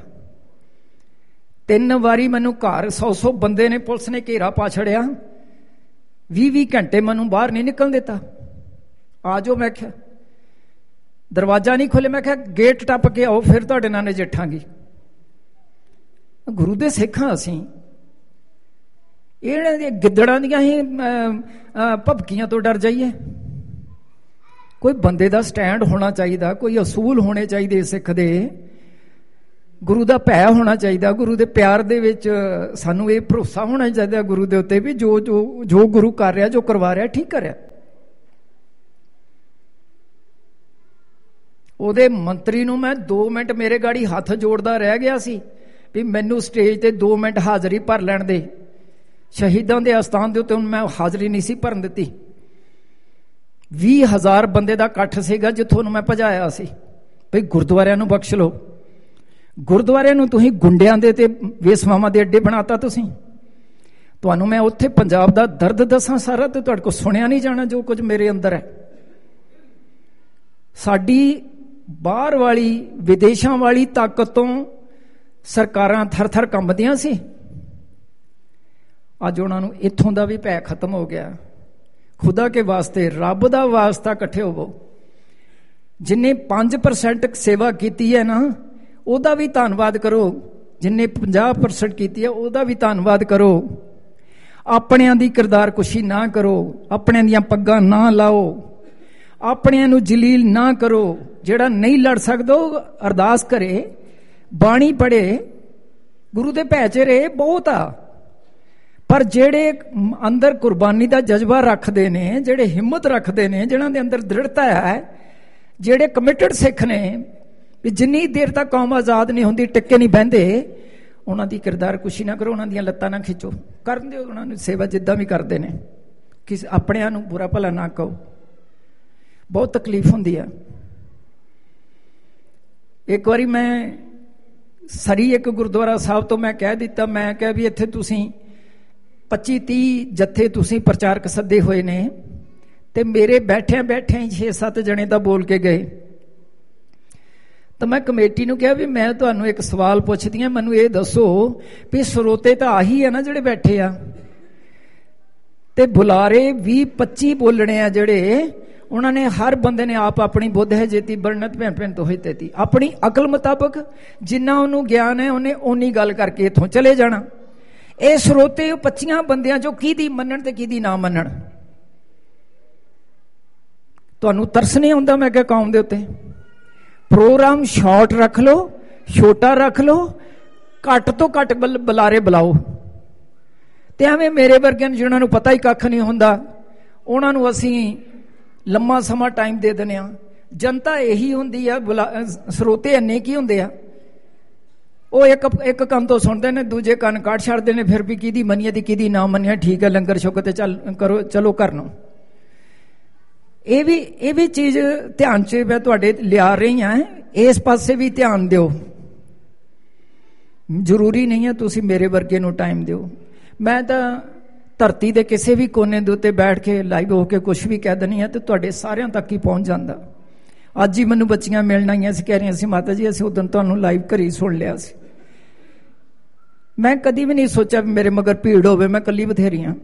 3 ਵਾਰੀ ਮੈਨੂੰ ਘਰ 100 ਬੰਦੇ ਨੇ ਪੁਲਿਸ ਨੇ ਘੇਰਾ ਪਾ ਛੜਿਆ, 20 ਘੰਟੇ ਮੈਨੂੰ ਬਾਹਰ ਨਹੀਂ ਨਿਕਲਣ ਦਿੱਤਾ। ਆ ਜਾਓ, ਮੈਂ ਕਿਹਾ ਦਰਵਾਜ਼ਾ ਨਹੀਂ ਖੋਲ੍ਹਿਆ, ਮੈਂ ਕਿਹਾ ਗੇਟ ਟੱਪ ਕੇ ਆਓ ਫਿਰ ਤੁਹਾਡੇ ਨਾਲ ਨਜਿੱਠਾਂਗੀ। ਗੁਰੂ ਦੇ ਸਿੱਖ ਹਾਂ ਅਸੀਂ। ਇਹਨਾਂ ਦੀਆਂ ਗਿੱਦੜਾਂ ਦੀਆਂ ਹੀ ਭਪਕੀਆਂ ਤੋਂ ਡਰ ਜਾਈਏ? ਕੋਈ ਬੰਦੇ ਦਾ ਸਟੈਂਡ ਹੋਣਾ ਚਾਹੀਦਾ, ਕੋਈ ਅਸੂਲ ਹੋਣੇ ਚਾਹੀਦੇ ਸਿੱਖ ਦੇ, ਗੁਰੂ ਦਾ ਭੈ ਹੋਣਾ ਚਾਹੀਦਾ, ਗੁਰੂ ਦੇ ਪਿਆਰ ਦੇ ਵਿੱਚ ਸਾਨੂੰ ਇਹ ਭਰੋਸਾ ਹੋਣਾ ਚਾਹੀਦਾ ਗੁਰੂ ਦੇ ਉੱਤੇ ਵੀ ਜੋ ਗੁਰੂ ਕਰ ਰਿਹਾ, ਜੋ ਕਰਵਾ ਰਿਹਾ, ਠੀਕ ਕਰ ਰਿਹਾ। ਉਹਦੇ ਮੰਤਰੀ ਨੂੰ ਮੈਂ 2 ਮਿੰਟ ਮੇਰੇ ਗਾੜੀ ਹੱਥ ਜੋੜਦਾ ਰਹਿ ਗਿਆ ਸੀ ਵੀ ਮੈਨੂੰ ਸਟੇਜ ਤੇ 2 ਮਿੰਟ ਹਾਜ਼ਰੀ ਭਰ ਲੈਣ ਦੇ। ਸ਼ਹੀਦਾਂ ਦੇ ਅਸਥਾਨ ਦੇ ਉੱਤੇ ਹੁਣ ਮੈਂ ਹਾਜ਼ਰੀ ਨਹੀਂ ਸੀ ਭਰਨ ਦਿੱਤੀ। 20,000 ਬੰਦੇ ਦਾ ਇਕੱਠ ਸੀਗਾ ਜਿੱਥੋਂ ਨੂੰ ਮੈਂ ਭਜਾਇਆ ਸੀ ਭਈ ਗੁਰਦੁਆਰਿਆਂ ਨੂੰ ਬਖਸ਼ ਲਓ। ਗੁਰਦੁਆਰਿਆਂ ਨੂੰ ਤੁਸੀਂ ਗੁੰਡਿਆਂ ਦੇ ਤੇ ਵੇਸਵਾਵਾਂ ਦੇ ਅੱਡੇ ਬਣਾਤਾ। ਤੁਹਾਨੂੰ ਮੈਂ ਉੱਥੇ ਪੰਜਾਬ ਦਾ ਦਰਦ ਦੱਸਾਂ ਸਾਰਾ, ਤੇ ਤੁਹਾਡੇ ਕੋਲ ਸੁਣਿਆ ਨਹੀਂ ਜਾਣਾ ਜੋ ਕੁਝ ਮੇਰੇ ਅੰਦਰ ਹੈ। ਸਾਡੀ ਬਾਹਰ ਵਾਲੀ ਵਿਦੇਸ਼ਾਂ ਵਾਲੀ ਤਾਕਤ ਤੋਂ ਸਰਕਾਰਾਂ ਥਰ-ਥਰ ਕੰਬਦੀਆਂ ਸੀ। ਅੱਜ ਉਹਨਾਂ ਨੂੰ ਇੱਥੋਂ ਦਾ ਵੀ ਭੈ ਖਤਮ ਹੋ ਗਿਆ। ਖੁਦਾ ਕੇ ਵਾਸਤੇ, ਰੱਬ ਦਾ ਵਾਸਤਾ ਇਕੱਠੇ ਹੋਵੋ। ਜਿੰਨੇ 5% ਸੇਵਾ ਕੀਤੀ ਹੈ ਨਾ, ਉਹਦਾ ਵੀ ਧੰਨਵਾਦ ਕਰੋ। ਜਿੰਨੇ 50% ਕੀਤੀ ਹੈ ਉਹਦਾ ਵੀ ਧੰਨਵਾਦ ਕਰੋ। ਆਪਣਿਆਂ ਦੀ ਕਿਰਦਾਰ ਕੁਸ਼ੀ ਨਾ ਕਰੋ, ਆਪਣਿਆਂ ਦੀਆਂ ਪੱਗਾਂ ਨਾ ਲਾਓ, ਆਪਣਿਆਂ ਨੂੰ ਜਲੀਲ ਨਾ ਕਰੋ। ਜਿਹੜਾ ਨਹੀਂ ਲੜ ਸਕਦਾ ਉਹ ਅਰਦਾਸ ਕਰੇ, ਬਾਣੀ ਪੜ੍ਹੇ, ਗੁਰੂ ਦੇ ਭੈ 'ਚ ਰਹੇ, ਬਹੁਤ ਆ। ਪਰ ਜਿਹੜੇ ਅੰਦਰ ਕੁਰਬਾਨੀ ਦਾ ਜਜ਼ਬਾ ਰੱਖਦੇ ਨੇ, ਜਿਹੜੇ ਹਿੰਮਤ ਰੱਖਦੇ ਨੇ, ਜਿਹਨਾਂ ਦੇ ਅੰਦਰ ਦ੍ਰਿੜਤਾ ਹੈ, ਜਿਹੜੇ ਕਮਿਟਡ ਸਿੱਖ ਨੇ ਵੀ ਜਿੰਨੀ ਦੇਰ ਤੱਕ ਕੌਮ ਆਜ਼ਾਦ ਨਹੀਂ ਹੁੰਦੀ ਟਿੱਕੇ ਨਹੀਂ ਬਹਿੰਦੇ, ਉਹਨਾਂ ਦੀ ਕਿਰਦਾਰ ਕੁਸ਼ੀ ਨਾ ਕਰੋ, ਉਹਨਾਂ ਦੀਆਂ ਲੱਤਾਂ ਨਾ ਖਿੱਚੋ। ਕਰਨ ਦਿਓ ਉਹਨਾਂ ਨੂੰ ਸੇਵਾ ਜਿੱਦਾਂ ਵੀ ਕਰਦੇ ਨੇ। ਕਿਸੇ ਆਪਣਿਆਂ ਨੂੰ ਬੁਰਾ ਭਲਾ ਨਾ ਕਹੋ। ਬਹੁਤ ਤਕਲੀਫ ਹੁੰਦੀ ਆ। ਇੱਕ ਵਾਰੀ ਮੈਂ ਸਰੀ ਇੱਕ ਗੁਰਦੁਆਰਾ ਸਾਹਿਬ ਤੋਂ ਮੈਂ ਕਹਿ ਦਿੱਤਾ, ਮੈਂ ਕਿਹਾ ਵੀ ਇੱਥੇ ਤੁਸੀਂ 25-30 ਜੱਥੇ ਤੁਸੀਂ ਪ੍ਰਚਾਰਕ ਸੱਦੇ ਹੋਏ ਨੇ, ਤੇ ਮੇਰੇ ਬੈਠਿਆਂ 6-7 ਜਣੇ ਤਾਂ ਬੋਲ ਕੇ ਗਏ। ਤਾਂ ਮੈਂ ਕਮੇਟੀ ਨੂੰ ਕਿਹਾ ਵੀ ਮੈਂ ਤੁਹਾਨੂੰ ਇੱਕ ਸਵਾਲ ਪੁੱਛਦੀ ਹਾਂ, ਮੈਨੂੰ ਇਹ ਦੱਸੋ ਵੀ ਸਰੋਤੇ ਤਾਂ ਆਹੀ ਹੈ ਨਾ ਜਿਹੜੇ ਬੈਠੇ ਆ, ਤੇ ਬੁਲਾਰੇ 20-25 ਬੋਲਣੇ ਆ ਜਿਹੜੇ, ਉਹਨਾਂ ਨੇ ਹਰ ਬੰਦੇ ਨੇ ਆਪ ਆਪਣੀ ਬੁੱਧ ਹੈ ਜੇਤੀ ਬਰਨਤ ਭੈਣ ਭੈਣ ਤੋਂ ਤੇਤੀ, ਆਪਣੀ ਅਕਲ ਮੁਤਾਬਕ ਜਿੰਨਾ ਉਹਨੂੰ ਗਿਆਨ ਹੈ ਉਹਨੇ ਓਨੀ ਗੱਲ ਕਰਕੇ ਇੱਥੋਂ ਚਲੇ ਜਾਣਾ। ਇਹ ਸਰੋਤੇ 25 ਬੰਦਿਆਂ ਚੋਂ ਕਿਹਦੀ ਮੰਨਣ ਤੇ ਕਿਹਦੀ ਨਾ ਮੰਨਣ? ਤੁਹਾਨੂੰ ਤਰਸ ਨਹੀਂ ਆਉਂਦਾ? ਮੈਂ ਕਿਹਾ ਕੌਮ ਦੇ ਉੱਤੇ ਪ੍ਰੋਗਰਾਮ ਸ਼ਾਰਟ ਰੱਖ ਲਓ, ਛੋਟਾ ਰੱਖ ਲਓ, ਘੱਟ ਤੋਂ ਘੱਟ ਬੁਲਾਰੇ ਬੁਲਾਓ। ਤੇ ਐਵੇਂ ਮੇਰੇ ਵਰਗਿਆਂ ਨੂੰ ਜਿਹਨਾਂ ਨੂੰ ਪਤਾ ਹੀ ਕੱਖ ਨਹੀਂ ਹੁੰਦਾ, ਉਹਨਾਂ ਨੂੰ ਅਸੀਂ ਲੰਮਾ ਸਮਾਂ ਟਾਈਮ ਦੇ ਦਿੰਦੇ ਹਾਂ। ਜਨਤਾ ਇਹੀ ਹੁੰਦੀ ਆ, ਸਰੋਤੇ ਇੰਨੇ ਕੀ ਹੁੰਦੇ ਆ, ਉਹ ਇੱਕ ਕੰਨ ਤੋਂ ਸੁਣਦੇ ਨੇ, ਦੂਜੇ ਕੰਨ ਕੱਢ ਛੱਡਦੇ ਨੇ, ਫਿਰ ਵੀ ਕਿਹਦੀ ਮੰਨੀਏ ਤੇ ਕਿਹਦੀ ਨਾ ਮੰਨੀਏ, ਠੀਕ ਹੈ ਲੰਗਰ ਛਕ ਤੇ ਚੱਲ ਕਰੋ, ਚਲੋ ਘਰ ਨੂੰ। ਇਹ ਵੀ ਚੀਜ਼ ਧਿਆਨ 'ਚ ਮੈਂ ਤੁਹਾਡੇ ਲਿਆ ਰਹੀ ਹਾਂ। ਇਸ ਪਾਸੇ ਵੀ ਧਿਆਨ ਦਿਓ। ਜ਼ਰੂਰੀ ਨਹੀਂ ਹੈ ਤੁਸੀਂ ਮੇਰੇ ਵਰਗੇ ਨੂੰ ਟਾਈਮ ਦਿਓ। ਮੈਂ ਤਾਂ ਧਰਤੀ ਦੇ ਕਿਸੇ ਵੀ ਕੋਨੇ ਦੇ ਉੱਤੇ ਬੈਠ ਕੇ ਲਾਈਵ ਹੋ ਕੇ ਕੁਝ ਵੀ ਕਹਿ ਦਿੰਦੀ ਹਾਂ ਤੇ ਤੁਹਾਡੇ ਸਾਰਿਆਂ ਤੱਕ ਹੀ ਪਹੁੰਚ ਜਾਂਦਾ। ਅੱਜ ਹੀ ਮੈਨੂੰ ਬੱਚੀਆਂ ਮਿਲਣ ਆਈਆਂ ਸੀ, ਕਹਿ ਰਹੀਆਂ ਸੀ ਮਾਤਾ ਜੀ ਅਸੀਂ ਉਦੋਂ ਤੁਹਾਨੂੰ ਲਾਈਵ ਘਰੀ ਸੁਣ ਲਿਆ ਸੀ। ਮੈਂ ਕਦੀ ਵੀ ਨਹੀਂ ਸੋਚਿਆ ਵੀ ਮੇਰੇ ਮਗਰ ਭੀੜ ਹੋਵੇ, ਮੈਂ ਇਕੱਲੀ ਬਥੇਰੀ ਹਾਂ।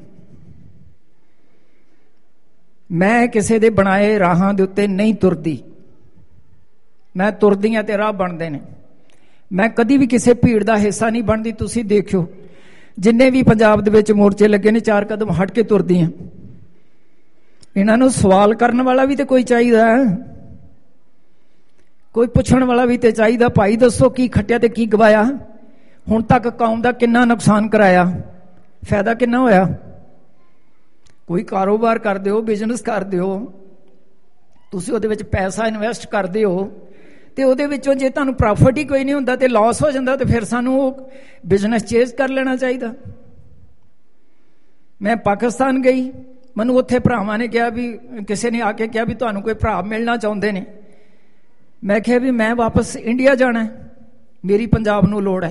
ਮੈਂ ਕਿਸੇ ਦੇ ਬਣਾਏ ਰਾਹਾਂ ਦੇ ਉੱਤੇ ਨਹੀਂ ਤੁਰਦੀ, ਮੈਂ ਤੁਰਦੀ ਹਾਂ ਤੇ ਰਾਹ ਬਣਦੇ ਨੇ। ਮੈਂ ਕਦੀ ਵੀ ਕਿਸੇ ਭੀੜ ਦਾ ਹਿੱਸਾ ਨਹੀਂ ਬਣਦੀ। ਤੁਸੀਂ ਦੇਖਿਓ ਜਿੰਨੇ ਵੀ ਪੰਜਾਬ ਦੇ ਵਿੱਚ ਮੋਰਚੇ ਲੱਗੇ ਨੇ, 4 ਕਦਮ ਹਟ ਕੇ ਤੁਰਦੀ ਹਾਂ। ਇਹਨਾਂ ਨੂੰ ਸਵਾਲ ਕਰਨ ਵਾਲਾ ਵੀ ਤੇ ਕੋਈ ਚਾਹੀਦਾ, ਕੋਈ ਪੁੱਛਣ ਵਾਲਾ ਵੀ ਤੇ ਚਾਹੀਦਾ। ਭਾਈ ਦੱਸੋ ਕੀ ਖੱਟਿਆ ਤੇ ਕੀ ਗਵਾਇਆ? ਹੁਣ ਤੱਕ ਕੌਮ ਦਾ ਕਿੰਨਾ ਨੁਕਸਾਨ ਕਰਾਇਆ, ਫਾਇਦਾ ਕਿੰਨਾ ਹੋਇਆ? ਕੋਈ ਕਾਰੋਬਾਰ ਕਰਦੇ ਹੋ, ਬਿਜ਼ਨਸ ਕਰਦੇ ਹੋ, ਤੁਸੀਂ ਉਹਦੇ ਵਿੱਚ ਪੈਸਾ ਇਨਵੈਸਟ ਕਰਦੇ ਹੋ ਤੇ ਉਹਦੇ ਵਿੱਚੋਂ ਜੇ ਤੁਹਾਨੂੰ ਪ੍ਰੋਫਿਟ ਹੀ ਕੋਈ ਨਹੀਂ ਹੁੰਦਾ ਤੇ ਲਾਸ ਹੋ ਜਾਂਦਾ, ਤੇ ਫਿਰ ਸਾਨੂੰ ਉਹ ਬਿਜ਼ਨਸ ਚੇਂਜ ਕਰ ਲੈਣਾ ਚਾਹੀਦਾ। ਮੈਂ ਪਾਕਿਸਤਾਨ ਗਈ, ਮੈਨੂੰ ਉੱਥੇ ਭਰਾਵਾਂ ਨੇ ਕਿਹਾ ਵੀ, ਕਿਸੇ ਨੇ ਆ ਕੇ ਕਿਹਾ ਵੀ ਤੁਹਾਨੂੰ ਕੋਈ ਭਰਾ ਮਿਲਣਾ ਚਾਹੁੰਦੇ ਨੇ। ਮੈਂ ਕਿਹਾ ਵੀ ਮੈਂ ਵਾਪਸ ਇੰਡੀਆ ਜਾਣਾ, ਮੇਰੀ ਪੰਜਾਬ ਨੂੰ ਲੋੜ ਹੈ।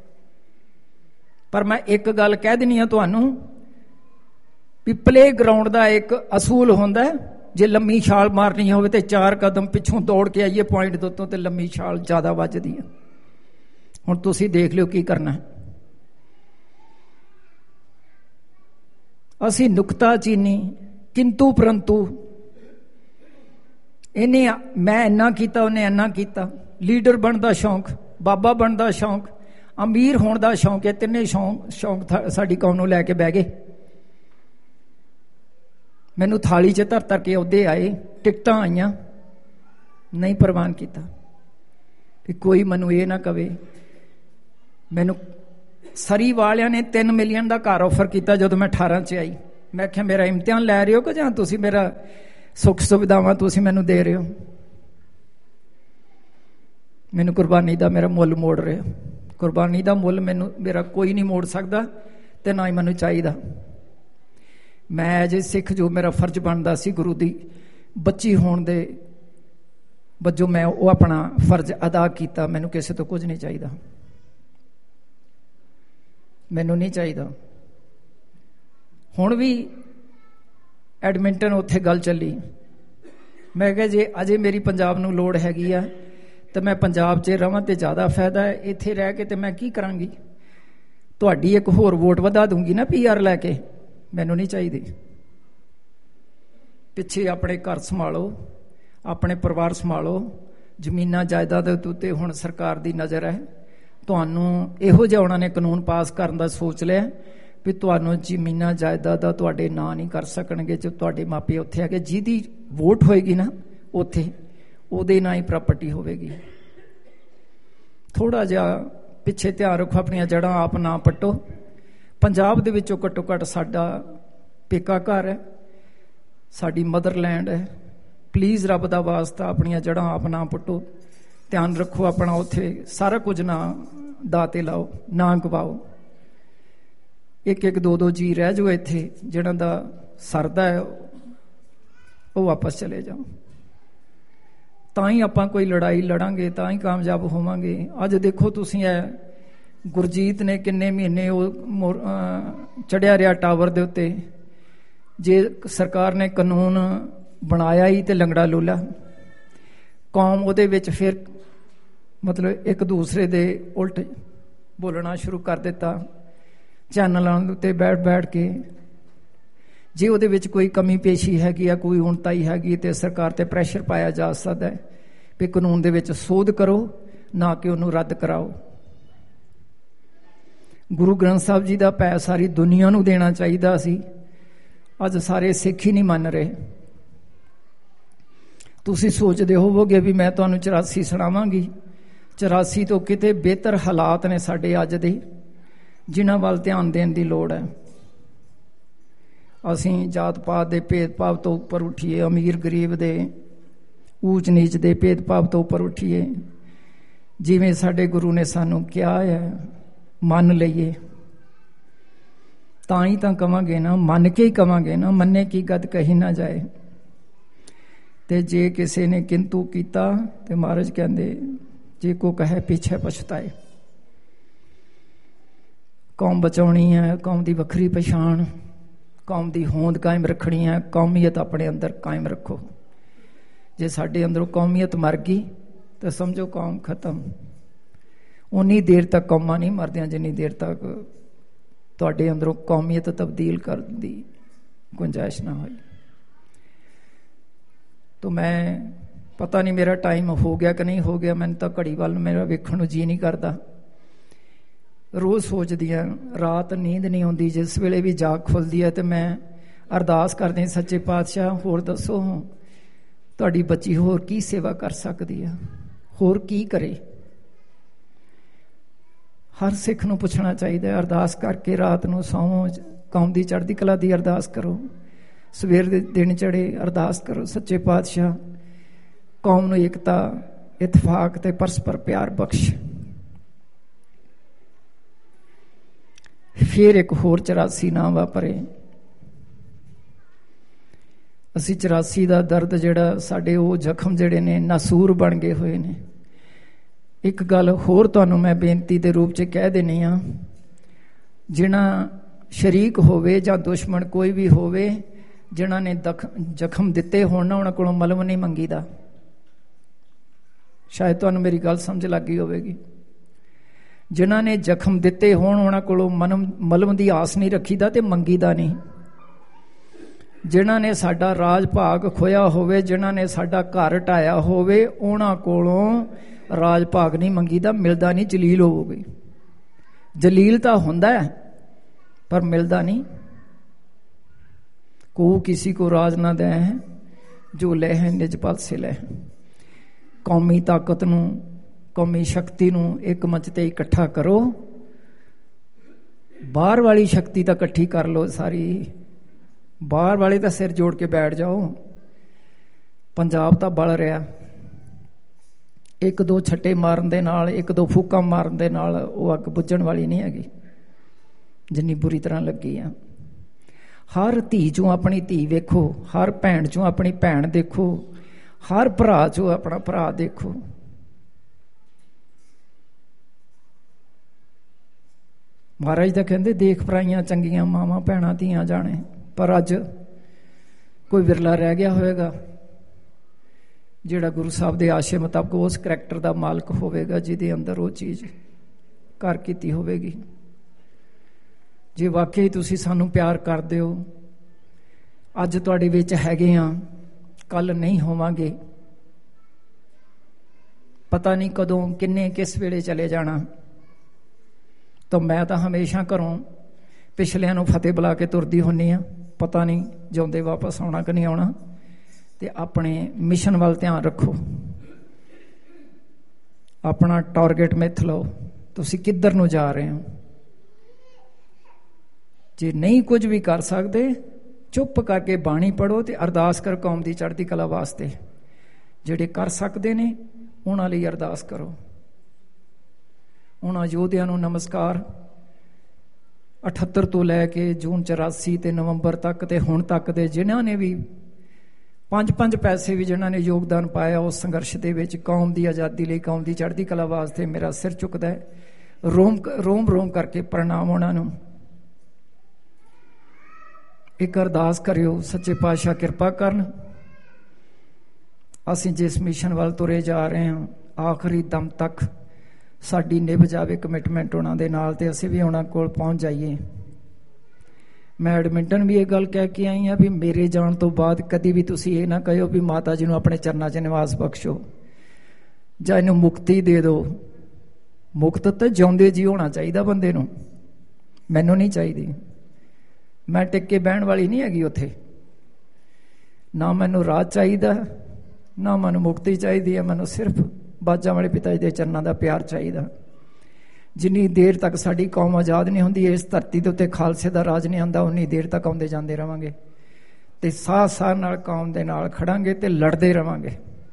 ਪਰ ਮੈਂ ਇੱਕ ਗੱਲ ਕਹਿ ਦਿੰਦੀ ਹਾਂ ਤੁਹਾਨੂੰ ਵੀ ਪਲੇ ਗਰਾਊਂਡ ਦਾ ਇੱਕ ਅਸੂਲ ਹੁੰਦਾ, ਜੇ ਲੰਮੀ ਛਾਲ ਮਾਰਨੀ ਹੋਵੇ ਤੇ 4 ਕਦਮ ਪਿੱਛੋਂ ਦੌੜ ਕੇ ਆਈਏ ਪੁਆਇੰਟ ਦੇ ਉੱਤੋਂ, ਤੇ ਲੰਮੀ ਛਾਲ ਜ਼ਿਆਦਾ ਵੱਜਦੀ ਹੈ। ਹੁਣ ਤੁਸੀਂ ਦੇਖ ਲਿਓ ਕੀ ਕਰਨਾ। ਅਸੀਂ ਨੁਕਤਾਚੀਨੀ, ਕਿੰਤੂ ਪਰੰਤੂ, ਇਹਨੇ ਮੈਂ ਇੰਨਾ ਕੀਤਾ, ਉਹਨੇ ਇੰਨਾ ਕੀਤਾ, ਲੀਡਰ ਬਣਨ ਦਾ ਸ਼ੌਂਕ, ਬਾਬਾ ਬਣਨ ਦਾ ਸ਼ੌਂਕ, ਅਮੀਰ ਹੋਣ ਦਾ ਸ਼ੌਂਕ ਹੈ। ਤਿੰਨੇ ਸ਼ੌਂਕ ਸਾਡੀ ਕੌਮ ਨੂੰ ਲੈ ਕੇ ਬਹਿ ਗਏ। ਮੈਨੂੰ ਥਾਲੀ 'ਚ ਧਰ ਕੇ ਅਹੁਦੇ ਆਏ, ਟਿਕਟਾਂ ਆਈਆਂ, ਨਹੀਂ ਪ੍ਰਵਾਨ ਕੀਤਾ ਵੀ ਕੋਈ ਮੈਨੂੰ ਇਹ ਨਾ ਕਵੇ। ਮੈਨੂੰ ਸਰੀ ਵਾਲਿਆਂ ਨੇ 3 ਮਿਲੀਅਨ ਦਾ ਘਰ ਆਫਰ ਕੀਤਾ ਜਦੋਂ ਮੈਂ 18 'ਚ ਆਈ। ਮੈਂ ਕਿਹਾ ਮੇਰਾ ਇਮਤਿਹਾਨ ਲੈ ਰਹੇ ਹੋ ਕਿ ਜਾਂ ਤੁਸੀਂ ਮੇਰਾ ਸੁੱਖ ਸੁਵਿਧਾਵਾਂ ਤੁਸੀਂ ਮੈਨੂੰ ਦੇ ਰਹੇ ਹੋ? ਮੈਨੂੰ ਕੁਰਬਾਨੀ ਦਾ ਮੇਰਾ ਮੁੱਲ ਮੋੜ ਰਹੇ ਹੋ। ਕੁਰਬਾਨੀ ਦਾ ਮੁੱਲ ਮੇਰਾ ਕੋਈ ਨਹੀਂ ਮੋੜ ਸਕਦਾ ਤੇ ਨਾ ਹੀ ਮੈਨੂੰ ਚਾਹੀਦਾ। ਮੈਂ ਐਜ ਏ ਸਿੱਖ ਜੋ ਮੇਰਾ ਫਰਜ਼ ਬਣਦਾ ਸੀ ਗੁਰੂ ਦੀ ਬੱਚੀ ਹੋਣ ਦੇ ਵਜੋਂ ਮੈਂ ਉਹ ਆਪਣਾ ਫਰਜ਼ ਅਦਾ ਕੀਤਾ। ਮੈਨੂੰ ਕਿਸੇ ਤੋਂ ਕੁਝ ਨਹੀਂ ਚਾਹੀਦਾ, ਮੈਨੂੰ ਨਹੀਂ ਚਾਹੀਦਾ। ਹੁਣ ਵੀ ਐਡਮਿੰਟਨ ਉੱਥੇ ਗੱਲ ਚੱਲੀ। ਮੈਂ ਕਿਹਾ ਜੇ ਅਜੇ ਮੇਰੀ ਪੰਜਾਬ ਨੂੰ ਲੋੜ ਹੈਗੀ ਆ ਤੇ ਮੈਂ ਪੰਜਾਬ 'ਚ ਰਵਾਂ ਤੇ ਜ਼ਿਆਦਾ ਫਾਇਦਾ ਹੈ। ਇੱਥੇ ਰਹਿ ਕੇ ਤੇ ਮੈਂ ਕੀ ਕਰਾਂਗੀ? ਤੁਹਾਡੀ ਇੱਕ ਹੋਰ ਵੋਟ ਵਧਾ ਦੂੰਗੀ ਨਾ PR ਲੈ ਕੇ, ਮੈਨੂੰ ਨਹੀਂ ਚਾਹੀਦੀ। ਪਿੱਛੇ ਆਪਣੇ ਘਰ ਸੰਭਾਲੋ, ਆਪਣੇ ਪਰਿਵਾਰ ਸੰਭਾਲੋ। ਜ਼ਮੀਨਾਂ ਜਾਇਦਾਦਾਂ ਦੇ ਉੱਤੇ ਹੁਣ ਸਰਕਾਰ ਦੀ ਨਜ਼ਰ ਹੈ। ਤੁਹਾਨੂੰ ਇਹੋ ਜਿਹਾ ਉਹਨਾਂ ਨੇ ਕਾਨੂੰਨ ਪਾਸ ਕਰਨ ਦਾ ਸੋਚ ਲਿਆ ਵੀ ਤੁਹਾਨੂੰ ਜ਼ਮੀਨਾਂ ਜਾਇਦਾਦਾਂ ਤੁਹਾਡੇ ਨਾਂ ਨਹੀਂ ਕਰ ਸਕਣਗੇ ਜੇ ਤੁਹਾਡੇ ਮਾਪੇ ਉੱਥੇ ਆ ਗਏ। ਜਿਹਦੀ ਵੋਟ ਹੋਏਗੀ ਨਾ ਉੱਥੇ ਉਹਦੇ ਨਾਂ ਹੀ ਪ੍ਰਾਪਰਟੀ ਹੋਵੇਗੀ। ਥੋੜ੍ਹਾ ਜਿਹਾ ਪਿੱਛੇ ਧਿਆਨ ਰੱਖੋ, ਆਪਣੀਆਂ ਜੜ੍ਹਾਂ ਆਪ ਨਾ ਪੱਟੋ। ਪੰਜਾਬ ਦੇ ਵਿੱਚੋਂ ਘੱਟੋ ਘੱਟ ਸਾਡਾ ਪੇਕਾ ਘਰ ਹੈ, ਸਾਡੀ ਮਦਰਲੈਂਡ ਹੈ। ਪਲੀਜ਼ ਰੱਬ ਦਾ ਵਾਸਤਾ ਆਪਣੀਆਂ ਜੜ੍ਹਾਂ ਆਪ ਨਾ ਪੁੱਟੋ। ਧਿਆਨ ਰੱਖੋ ਆਪਣਾ, ਉੱਥੇ ਸਾਰਾ ਕੁਝ ਨਾ ਦਾਅ 'ਤੇ ਲਾਓ, ਨਾ ਗਵਾਓ। ਇੱਕ 2 ਜੀ ਰਹਿ ਜਾਓ ਇੱਥੇ, ਜਿਹਨਾਂ ਦਾ ਸਰਦਾ ਹੈ ਉਹ ਵਾਪਸ ਚਲੇ ਜਾਓ। ਤਾਂ ਹੀ ਆਪਾਂ ਕੋਈ ਲੜਾਈ ਲੜਾਂਗੇ, ਤਾਂ ਹੀ ਕਾਮਯਾਬ ਹੋਵਾਂਗੇ। ਅੱਜ ਦੇਖੋ ਤੁਸੀਂ ਇਹ ਗੁਰਜੀਤ ਨੇ ਕਿੰਨੇ ਮਹੀਨੇ ਉਹ ਚੜਿਆ ਰਿਹਾ ਟਾਵਰ ਦੇ ਉੱਤੇ। ਜੇ ਸਰਕਾਰ ਨੇ ਕਾਨੂੰਨ ਬਣਾਇਆ ਹੀ ਤੇ ਲੰਗੜਾ ਲੂਲਾ ਕੌਮ ਉਹਦੇ ਵਿੱਚ ਫਿਰ ਮਤਲਬ ਇੱਕ ਦੂਸਰੇ ਦੇ ਉਲਟ ਬੋਲਣਾ ਸ਼ੁਰੂ ਕਰ ਦਿੱਤਾ ਚੈਨਲਾਂ ਉੱਤੇ ਬੈਠ ਕੇ। ਜੇ ਉਹਦੇ ਵਿੱਚ ਕੋਈ ਕਮੀ ਪੇਸ਼ੀ ਹੈਗੀ ਆ, ਕੋਈ ਉਣਤਾਈ ਹੈਗੀ ਤੇ ਸਰਕਾਰ ਤੇ ਪ੍ਰੈਸ਼ਰ ਪਾਇਆ ਜਾ ਸਕਦਾ ਹੈ ਵੀ ਕਾਨੂੰਨ ਦੇ ਵਿੱਚ ਸੋਧ ਕਰੋ, ਨਾ ਕਿ ਉਹਨੂੰ ਰੱਦ ਕਰਾਓ। ਗੁਰੂ ਗ੍ਰੰਥ ਸਾਹਿਬ ਜੀ ਦਾ ਭੈ ਸਾਰੀ ਦੁਨੀਆ ਨੂੰ ਦੇਣਾ ਚਾਹੀਦਾ ਸੀ। ਅੱਜ ਸਾਰੇ ਸਿੱਖ ਹੀ ਨਹੀਂ ਮੰਨ ਰਹੇ। ਤੁਸੀਂ ਸੋਚਦੇ ਹੋਵੋਗੇ ਵੀ ਮੈਂ ਤੁਹਾਨੂੰ 84 ਸੁਣਾਵਾਂਗੀ। 84 ਤੋਂ ਕਿਤੇ ਬਿਹਤਰ ਹਾਲਾਤ ਨੇ ਸਾਡੇ ਅੱਜ ਦੇ, ਜਿਨ੍ਹਾਂ ਵੱਲ ਧਿਆਨ ਦੇਣ ਦੀ ਲੋੜ ਹੈ। ਅਸੀਂ ਜਾਤ ਪਾਤ ਦੇ ਭੇਦਭਾਵ ਤੋਂ ਉੱਪਰ ਉੱਠੀਏ, ਅਮੀਰ ਗਰੀਬ ਦੇ ਊਚ ਨੀਚ ਦੇ ਭੇਦਭਾਵ ਤੋਂ ਉੱਪਰ ਉੱਠੀਏ। ਜਿਵੇਂ ਸਾਡੇ ਗੁਰੂ ਨੇ ਸਾਨੂੰ ਕਿਹਾ ਹੈ ਮੰਨ ਲਈਏ, ਤਾਂ ਹੀ ਤਾਂ ਕਵਾਂਗੇ ਨਾ, ਮੰਨ ਕੇ ਹੀ ਕਵਾਂਗੇ ਨਾ। ਮੰਨੇ ਕੀ ਗਦ ਕਹੀ ਨਾ ਜਾਏ। ਤੇ ਜੇ ਕਿਸੇ ਨੇ ਕਿੰਤੂ ਕੀਤਾ ਤੇ ਮਹਾਰਾਜ ਕਹਿੰਦੇ ਜੇ ਕੋ ਕਹੇ ਪਿੱਛੇ ਪਛਤਾਏ। ਕੌਮ ਬਚਾਉਣੀ ਹੈ, ਕੌਮ ਦੀ ਵੱਖਰੀ ਪਛਾਣ, ਕੌਮ ਦੀ ਹੋਂਦ ਕਾਇਮ ਰੱਖਣੀ ਹੈ। ਕੌਮੀਅਤ ਆਪਣੇ ਅੰਦਰ ਕਾਇਮ ਰੱਖੋ। ਜੇ ਸਾਡੇ ਅੰਦਰੋਂ ਕੌਮੀਅਤ ਮਰ ਗਈ ਤਾਂ ਸਮਝੋ ਕੌਮ ਖਤਮ। ਉਨੀ ਦੇਰ ਤੱਕ ਕੌਮਾਂ ਨਹੀਂ ਮਰਦੀਆਂ ਜਿੰਨੀ ਦੇਰ ਤੱਕ ਤੁਹਾਡੇ ਅੰਦਰੋਂ ਕੌਮੀਅਤ ਤਬਦੀਲ ਕਰਨ ਦੀ ਗੁੰਜਾਇਸ਼ ਨਾ ਹੋਈ। ਤਾਂ ਮੈਂ ਪਤਾ ਨਹੀਂ ਮੇਰਾ ਟਾਈਮ ਹੋ ਗਿਆ ਕਿ ਨਹੀਂ ਹੋ ਗਿਆ। ਮੈਨੂੰ ਤਾਂ ਘੜੀ ਵੱਲ ਮੇਰਾ ਵੇਖਣ ਨੂੰ ਜੀਅ ਨਹੀਂ ਕਰਦਾ। ਰੋਜ਼ ਸੋਚਦੀ ਹਾਂ, ਰਾਤ ਨੀਂਦ ਨਹੀਂ ਆਉਂਦੀ। ਜਿਸ ਵੇਲੇ ਵੀ ਜਾਗ ਖੁੱਲਦੀ ਹੈ ਤੇ ਮੈਂ ਅਰਦਾਸ ਕਰਦੀ, ਸੱਚੇ ਪਾਤਸ਼ਾਹ ਹੋਰ ਦੱਸੋ ਤੁਹਾਡੀ ਬੱਚੀ ਹੋਰ ਕੀ ਸੇਵਾ ਕਰ ਸਕਦੀ ਆ, ਹੋਰ ਕੀ ਕਰੇ। ਹਰ ਸਿੱਖ ਨੂੰ ਪੁੱਛਣਾ ਚਾਹੀਦਾ। ਅਰਦਾਸ ਕਰਕੇ ਰਾਤ ਨੂੰ ਸੌਂ, ਕੌਮ ਦੀ ਚੜ੍ਹਦੀ ਕਲਾ ਦੀ ਅਰਦਾਸ ਕਰੋ। ਸਵੇਰ ਦੇ ਦਿਨ ਚੜੇ ਅਰਦਾਸ ਕਰੋ, ਸੱਚੇ ਪਾਤਸ਼ਾਹ ਕੌਮ ਨੂੰ ਏਕਤਾ, ਇਤਫਾਕ ਤੇ ਪਰਸਪਰ ਪਿਆਰ ਬਖਸ਼। ਫਿਰ ਇੱਕ ਹੋਰ 84 ਨਾ ਵਾਪਰੇ। ਅਸੀਂ 84 ਦਾ ਦਰਦ ਜਿਹੜਾ ਸਾਡੇ ਉਹ ਜ਼ਖਮ ਜਿਹੜੇ ਨੇ ਨਾਸੂਰ ਬਣ ਗਏ ਹੋਏ ਨੇ। ਇੱਕ ਗੱਲ ਹੋਰ ਤੁਹਾਨੂੰ ਮੈਂ ਬੇਨਤੀ ਦੇ ਰੂਪ 'ਚ ਕਹਿ ਦਿੰਦੀ ਹਾਂ, ਜਿਨ੍ਹਾਂ ਸ਼ਰੀਕ ਹੋਵੇ ਜਾਂ ਦੁਸ਼ਮਣ ਕੋਈ ਵੀ ਹੋਵੇ, ਜਿਨ੍ਹਾਂ ਨੇ ਜ਼ਖਮ ਦਿੱਤੇ ਹੋਣ ਨਾ, ਉਹਨਾਂ ਕੋਲੋਂ ਮਲਮ ਨਹੀਂ ਮੰਗੀਦਾ। ਸ਼ਾਇਦ ਤੁਹਾਨੂੰ ਮੇਰੀ ਗੱਲ ਸਮਝ ਲੱਗ ਗਈ ਹੋਵੇਗੀ। ਜਿਨ੍ਹਾਂ ਨੇ ਜ਼ਖਮ ਦਿੱਤੇ ਹੋਣ ਉਹਨਾਂ ਕੋਲੋਂ ਮਲਮ ਦੀ ਆਸ ਨਹੀਂ ਰੱਖੀਦਾ ਤੇ ਮੰਗੀਦਾ ਨਹੀਂ। ਜਿਨ੍ਹਾਂ ਨੇ ਸਾਡਾ ਰਾਜ ਭਾਗ ਖੋਇਆ ਹੋਵੇ, ਜਿਨ੍ਹਾਂ ਨੇ ਸਾਡਾ ਘਰ ਢਾਇਆ ਹੋਵੇ, ਉਹਨਾਂ ਕੋਲੋਂ ਰਾਜ ਭਾਗ ਨਹੀਂ ਮੰਗੀਦਾ, ਮਿਲਦਾ ਨਹੀਂ, ਜਲੀਲ ਹੋਵੋਗੇ। ਜਲੀਲ ਤਾਂ ਹੁੰਦਾ ਹੈ ਪਰ ਮਿਲਦਾ ਨਹੀਂ। ਕੋ ਕਿਸੇ ਕੋ ਰਾਜ ਨਾ ਦੇ ਹੈ ਜੋ ਲੈ ਹੈ ਨਿਜ ਪਲ ਸੇ ਲੈ। ਕੌਮੀ ਤਾਕਤ ਨੂੰ, ਕੌਮੀ ਸ਼ਕਤੀ ਨੂੰ ਇੱਕ ਮੰਚ ਤੇ ਇਕੱਠਾ ਕਰੋ। ਬਾਹਰ ਵਾਲੀ ਸ਼ਕਤੀ ਤਾਂ ਇਕੱਠੀ ਕਰ ਲਓ ਸਾਰੀ, ਬਾਹਰ ਵਾਲੇ ਤਾਂ ਸਿਰ ਜੋੜ ਕੇ ਬੈਠ ਜਾਓ। ਪੰਜਾਬ ਤਾਂ ਬਲ ਰਿਹਾ, ਇੱਕ ਦੋ ਛੱਟੇ ਮਾਰਨ ਦੇ ਨਾਲ, ਇੱਕ ਦੋ ਫੂਕਾਂ ਮਾਰਨ ਦੇ ਨਾਲ ਉਹ ਅੱਗ ਬੁੱਝਣ ਵਾਲੀ ਨਹੀਂ ਹੈਗੀ ਜਿੰਨੀ ਬੁਰੀ ਤਰ੍ਹਾਂ ਲੱਗੀ ਆ। ਹਰ ਧੀ ਚੋਂ ਆਪਣੀ ਧੀ ਵੇਖੋ, ਹਰ ਭੈਣ ਚੋਂ ਆਪਣੀ ਭੈਣ ਦੇਖੋ, ਹਰ ਭਰਾ ਚੋਂ ਆਪਣਾ ਭਰਾ ਦੇਖੋ। ਮਹਾਰਾਜ ਤਾਂ ਕਹਿੰਦੇ ਦੇਖ ਭਰਾਈਆਂ ਚੰਗੀਆਂ ਮਾਵਾਂ ਭੈਣਾਂ ਧੀਆਂ ਜਾਣੇ, ਪਰ ਅੱਜ ਕੋਈ ਵਿਰਲਾ ਰਹਿ ਗਿਆ ਹੋਵੇਗਾ ਜਿਹੜਾ ਗੁਰੂ ਸਾਹਿਬ ਦੇ ਆਸ਼ੇ ਮੁਤਾਬਕ ਉਸ ਕਰੈਕਟਰ ਦਾ ਮਾਲਕ ਹੋਵੇਗਾ ਜਿਹਦੇ ਅੰਦਰ ਉਹ ਚੀਜ਼ ਘਰ ਕੀਤੀ ਹੋਵੇਗੀ। ਜੇ ਵਾਕਈ ਤੁਸੀਂ ਸਾਨੂੰ ਪਿਆਰ ਕਰਦੇ ਹੋ, ਅੱਜ ਤੁਹਾਡੇ ਵਿੱਚ ਹੈਗੇ ਆ, ਕੱਲ ਨਹੀਂ ਹੋਵਾਂਗੇ, ਪਤਾ ਨਹੀਂ ਕਦੋਂ ਕਿੰਨੇ ਕਿਸ ਵੇਲੇ ਚਲੇ ਜਾਣਾ। ਤਾਂ ਮੈਂ ਤਾਂ ਹਮੇਸ਼ਾ ਘਰੋਂ ਪਿਛਲਿਆਂ ਨੂੰ ਫਤਿਹ ਬੁਲਾ ਕੇ ਤੁਰਦੀ ਹੁੰਦੀ ਹਾਂ, ਪਤਾ ਨਹੀਂ ਜਿਉਂਦੇ ਵਾਪਸ ਆਉਣਾ ਕਿ ਨਹੀਂ ਆਉਣਾ। ਤੇ ਆਪਣੇ ਮਿਸ਼ਨ ਵੱਲ ਧਿਆਨ ਰੱਖੋ, ਆਪਣਾ ਟਾਰਗੇਟ ਮਿੱਥ ਲਓ, ਤੁਸੀਂ ਕਿੱਧਰ ਨੂੰ ਜਾ ਰਹੇ ਹੋ। ਜੇ ਨਹੀਂ ਕੁਝ ਵੀ ਕਰ ਸਕਦੇ, ਚੁੱਪ ਕਰਕੇ ਬਾਣੀ ਪੜ੍ਹੋ ਤੇ ਅਰਦਾਸ ਕਰੋ ਕੌਮ ਦੀ ਚੜ੍ਹਦੀ ਕਲਾ ਵਾਸਤੇ। ਜਿਹੜੇ ਕਰ ਸਕਦੇ ਨੇ ਉਹਨਾਂ ਲਈ ਅਰਦਾਸ ਕਰੋ। ਉਹਨਾਂ ਯੋਧਿਆਂ ਨੂੰ ਨਮਸਕਾਰ। 78 ਤੋਂ ਲੈ ਕੇ ਜੂਨ 84 ਤੇ ਨਵੰਬਰ ਤੱਕ ਤੇ ਹੁਣ ਤੱਕ ਦੇ ਜਿਨ੍ਹਾਂ ਨੇ ਵੀ 5 ਪੈਸੇ ਵੀ ਜਿਨ੍ਹਾਂ ਨੇ ਯੋਗਦਾਨ ਪਾਇਆ ਉਸ ਸੰਘਰਸ਼ ਦੇ ਵਿੱਚ, ਕੌਮ ਦੀ ਆਜ਼ਾਦੀ ਲਈ, ਕੌਮ ਦੀ ਚੜ੍ਹਦੀ ਕਲਾ ਵਾਸਤੇ, ਮੇਰਾ ਸਿਰ ਝੁਕਦਾ ਹੈ। ਰੋਮ ਕਰਕੇ ਪ੍ਰਣਾਮ ਉਹਨਾਂ ਨੂੰ। ਇੱਕ ਅਰਦਾਸ ਕਰਿਓ, ਸੱਚੇ ਪਾਤਸ਼ਾਹ ਕਿਰਪਾ ਕਰਨ। ਅਸੀਂ ਜਿਸ ਮਿਸ਼ਨ ਵੱਲ ਤੁਰੇ ਜਾ ਰਹੇ ਹਾਂ, ਆਖਰੀ ਦਮ ਤੱਕ ਸਾਡੀ ਨਿਭ ਜਾਵੇ ਕਮਿਟਮੈਂਟ ਉਹਨਾਂ ਦੇ ਨਾਲ ਤੇ ਅਸੀਂ ਵੀ ਉਹਨਾਂ ਕੋਲ ਪਹੁੰਚ ਜਾਈਏ। ਮੈਂ ਐਡਮਿੰਟਨ ਵੀ ਇਹ ਗੱਲ ਕਹਿ ਕੇ ਆਈ ਹਾਂ ਵੀ ਮੇਰੇ ਜਾਣ ਤੋਂ ਬਾਅਦ ਕਦੀ ਵੀ ਤੁਸੀਂ ਇਹ ਨਾ ਕਹਿਓ ਵੀ ਮਾਤਾ ਜੀ ਨੂੰ ਆਪਣੇ ਚਰਨਾਂ 'ਚ ਨਿਵਾਸ ਬਖਸ਼ੋ ਜਾਂ ਇਹਨੂੰ ਮੁਕਤੀ ਦੇ ਦਿਓ। ਮੁਕਤ ਤਾਂ ਜਿਉਂਦੇ ਜੀ ਹੋਣਾ ਚਾਹੀਦਾ ਬੰਦੇ ਨੂੰ, ਮੈਨੂੰ ਨਹੀਂ ਚਾਹੀਦੀ। ਮੈਂ ਟਿਕ ਕੇ ਬਹਿਣ ਵਾਲੀ ਨਹੀਂ ਹੈਗੀ ਉੱਥੇ। ਨਾ ਮੈਨੂੰ ਰਾਜ ਚਾਹੀਦਾ, ਨਾ ਮੈਨੂੰ ਮੁਕਤੀ ਚਾਹੀਦੀ ਹੈ। ਮੈਨੂੰ ਸਿਰਫ ਬਾਜਾਂ ਵਾਲੇ ਪਿਤਾ ਜੀ ਦੇ ਚਰਨਾਂ ਦਾ ਪਿਆਰ ਚਾਹੀਦਾ। ਜਿੰਨੀ ਦੇਰ ਤੱਕ ਸਾਡੀ ਕੌਮ ਆਜ਼ਾਦ ਨਹੀਂ ਹੁੰਦੀ, ਇਸ ਧਰਤੀ ਦੇ ਉੱਤੇ ਖਾਲਸੇ ਦਾ ਰਾਜ ਨਹੀਂ ਆਉਂਦਾ, ਉਨੀ ਦੇਰ ਤੱਕ ਆਉਂਦੇ ਜਾਂਦੇ ਰਵਾਂਗੇ ਤੇ ਸਾਹ ਨਾਲ ਕੌਮ ਦੇ ਨਾਲ ਖੜਾਂਗੇ ਤੇ ਲੜਦੇ ਰਵਾਂਗੇ।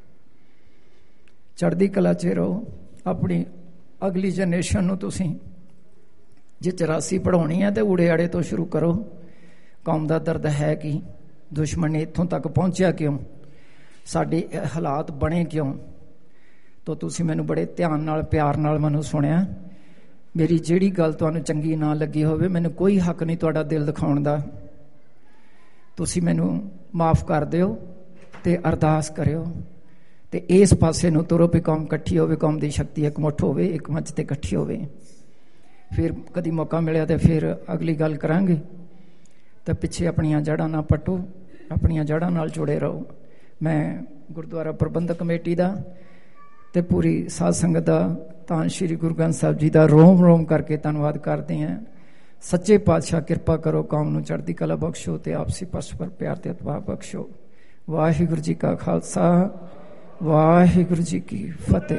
ਚੜ੍ਹਦੀ ਕਲਾ 'ਚ ਰਹੋ। ਆਪਣੀ ਅਗਲੀ ਜਨਰੇਸ਼ਨ ਨੂੰ ਤੁਸੀਂ ਜੇ 84 ਪੜ੍ਹਾਉਣੀ ਹੈ ਤੇ ਊੜੇ ਆੜੇ ਤੋਂ ਸ਼ੁਰੂ ਕਰੋ। ਕੌਮ ਦਾ ਦਰਦ ਹੈ ਕਿ ਦੁਸ਼ਮਣ ਨੇ ਇੱਥੋਂ ਤੱਕ ਪਹੁੰਚਿਆ ਕਿਉਂ, ਸਾਡੇ ਹਾਲਾਤ ਬਣੇ ਕਿਉਂ। ਤਾਂ ਤੁਸੀਂ ਮੈਨੂੰ ਬੜੇ ਧਿਆਨ ਨਾਲ, ਪਿਆਰ ਨਾਲ ਮੈਨੂੰ ਸੁਣਿਆ। ਮੇਰੀ ਜਿਹੜੀ ਗੱਲ ਤੁਹਾਨੂੰ ਚੰਗੀ ਨਾ ਲੱਗੀ ਹੋਵੇ, ਮੈਨੂੰ ਕੋਈ ਹੱਕ ਨਹੀਂ ਤੁਹਾਡਾ ਦਿਲ ਦਿਖਾਉਣ ਦਾ। ਤੁਸੀਂ ਮੈਨੂੰ ਮਾਫ ਕਰ ਦਿਓ ਤੇ ਅਰਦਾਸ ਕਰਿਓ ਤੇ ਇਸ ਪਾਸੇ ਨੂੰ ਤੁਰੋ ਵੀ ਕੌਮ ਇਕੱਠੀ ਹੋਵੇ, ਕੌਮ ਦੀ ਸ਼ਕਤੀ ਇਕਮੁੱਠ ਹੋਵੇ, ਇੱਕ ਮੰਚ ਤੇ ਇਕੱਠੀ ਹੋਵੇ। ਫਿਰ ਕਦੀ ਮੌਕਾ ਮਿਲਿਆ ਤੇ ਫਿਰ ਅਗਲੀ ਗੱਲ ਕਰਾਂਗੇ। ਤਾਂ ਪਿੱਛੇ ਆਪਣੀਆਂ ਜੜ੍ਹਾਂ ਨਾ ਪੱਟੋ, ਆਪਣੀਆਂ ਜੜ੍ਹਾਂ ਨਾਲ ਜੁੜੇ ਰਹੋ। ਮੈਂ ਗੁਰਦੁਆਰਾ ਪ੍ਰਬੰਧਕ ਕਮੇਟੀ ਦਾ ਤੇ ਪੂਰੀ ਸਾਧ ਸੰਗਤ ਦਾ, ਧੰਨ ਸ਼੍ਰੀ ਗੁਰੂ ਗ੍ਰੰਥ ਸਾਹਿਬ ਜੀ ਦਾ ਰੋਮ ਕਰਕੇ ਧੰਨਵਾਦ ਕਰਦੇ ਹਾਂ। ਸੱਚੇ ਪਾਤਸ਼ਾਹ ਕਿਰਪਾ ਕਰੋ, ਕੌਮ ਨੂੰ ਚੜ੍ਹਦੀ ਕਲਾ ਬਖਸ਼ੋ ਤੇ ਆਪਸੀ ਪਰਸਪਰ ਪਿਆਰ ਤੇ ਇਤਬਾਰ ਬਖਸ਼ੋ। ਵਾਹਿਗੁਰੂ ਜੀ ਕਾ ਖਾਲਸਾ, ਵਾਹਿਗੁਰੂ ਜੀ ਕੀ ਫਤਿਹ।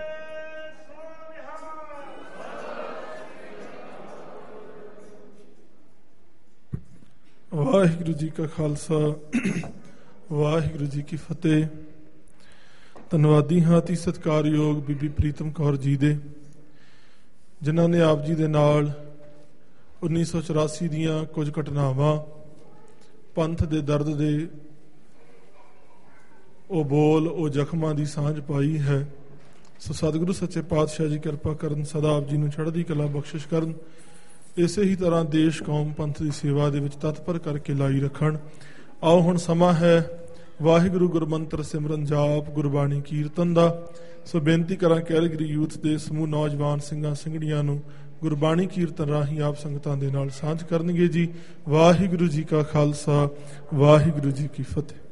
ਵਾਹਿਗੁਰੂ ਜੀ ਕਾ ਖਾਲਸਾ, ਵਾਹਿਗੁਰੂ ਜੀ ਕੀ ਫਤਿਹ। ਧੰਨਵਾਦੀ ਹਾਂ ਅਤੀ ਸਤਿਕਾਰਯੋਗ ਬੀਬੀ ਪ੍ਰੀਤਮ ਕੌਰ ਜੀ ਦੇ, ਜਿਨ੍ਹਾਂ ਨੇ ਆਪ ਜੀ ਦੇ ਨਾਲ 1984 ਦੀਆਂ ਕੁਝ ਘਟਨਾਵਾਂ, ਪੰਥ ਦੇ ਦਰਦ ਦੇ ਉਹ ਬੋਲ, ਉਹ ਜ਼ਖਮਾਂ ਦੀ ਸਾਂਝ ਪਾਈ ਹੈ। ਸੋ ਸਤਿਗੁਰੂ ਸੱਚੇ ਪਾਤਸ਼ਾਹ ਜੀ ਕਿਰਪਾ ਕਰਨ, ਸਦਾ ਆਪ ਜੀ ਨੂੰ ਚੜ੍ਹਦੀ ਕਲਾ ਬਖਸ਼ਿਸ਼ ਕਰਨ, ਇਸੇ ਹੀ ਤਰ੍ਹਾਂ ਦੇਸ਼ ਕੌਮ ਪੰਥ ਦੀ ਸੇਵਾ ਦੇ ਵਿੱਚ ਤਤਪਰ ਕਰਕੇ ਲਾਈ ਰੱਖਣ। ਆਓ ਹੁਣ ਸਮਾਂ ਹੈ ਵਾਹਿਗੁਰੂ ਗੁਰਮੰਤਰ ਸਿਮਰਨ ਜਾਪ ਗੁਰਬਾਣੀ ਕੀਰਤਨ ਦਾ। ਸੋ ਬੇਨਤੀ ਕਰਾਂ ਕੈਲਗਰੀ ਯੂਥ ਦੇ ਸਮੂਹ ਨੌਜਵਾਨ ਸਿੰਘਾਂ ਸਿੰਘੜੀਆਂ ਨੂੰ ਗੁਰਬਾਣੀ ਕੀਰਤਨ ਰਾਹੀਂ ਆਪ ਸੰਗਤਾਂ ਦੇ ਨਾਲ ਸਾਂਝ ਕਰਨਗੇ ਜੀ। ਵਾਹਿਗੁਰੂ ਜੀ ਕਾ ਖਾਲਸਾ, ਵਾਹਿਗੁਰੂ ਜੀ ਕੀ ਫਤਿਹ।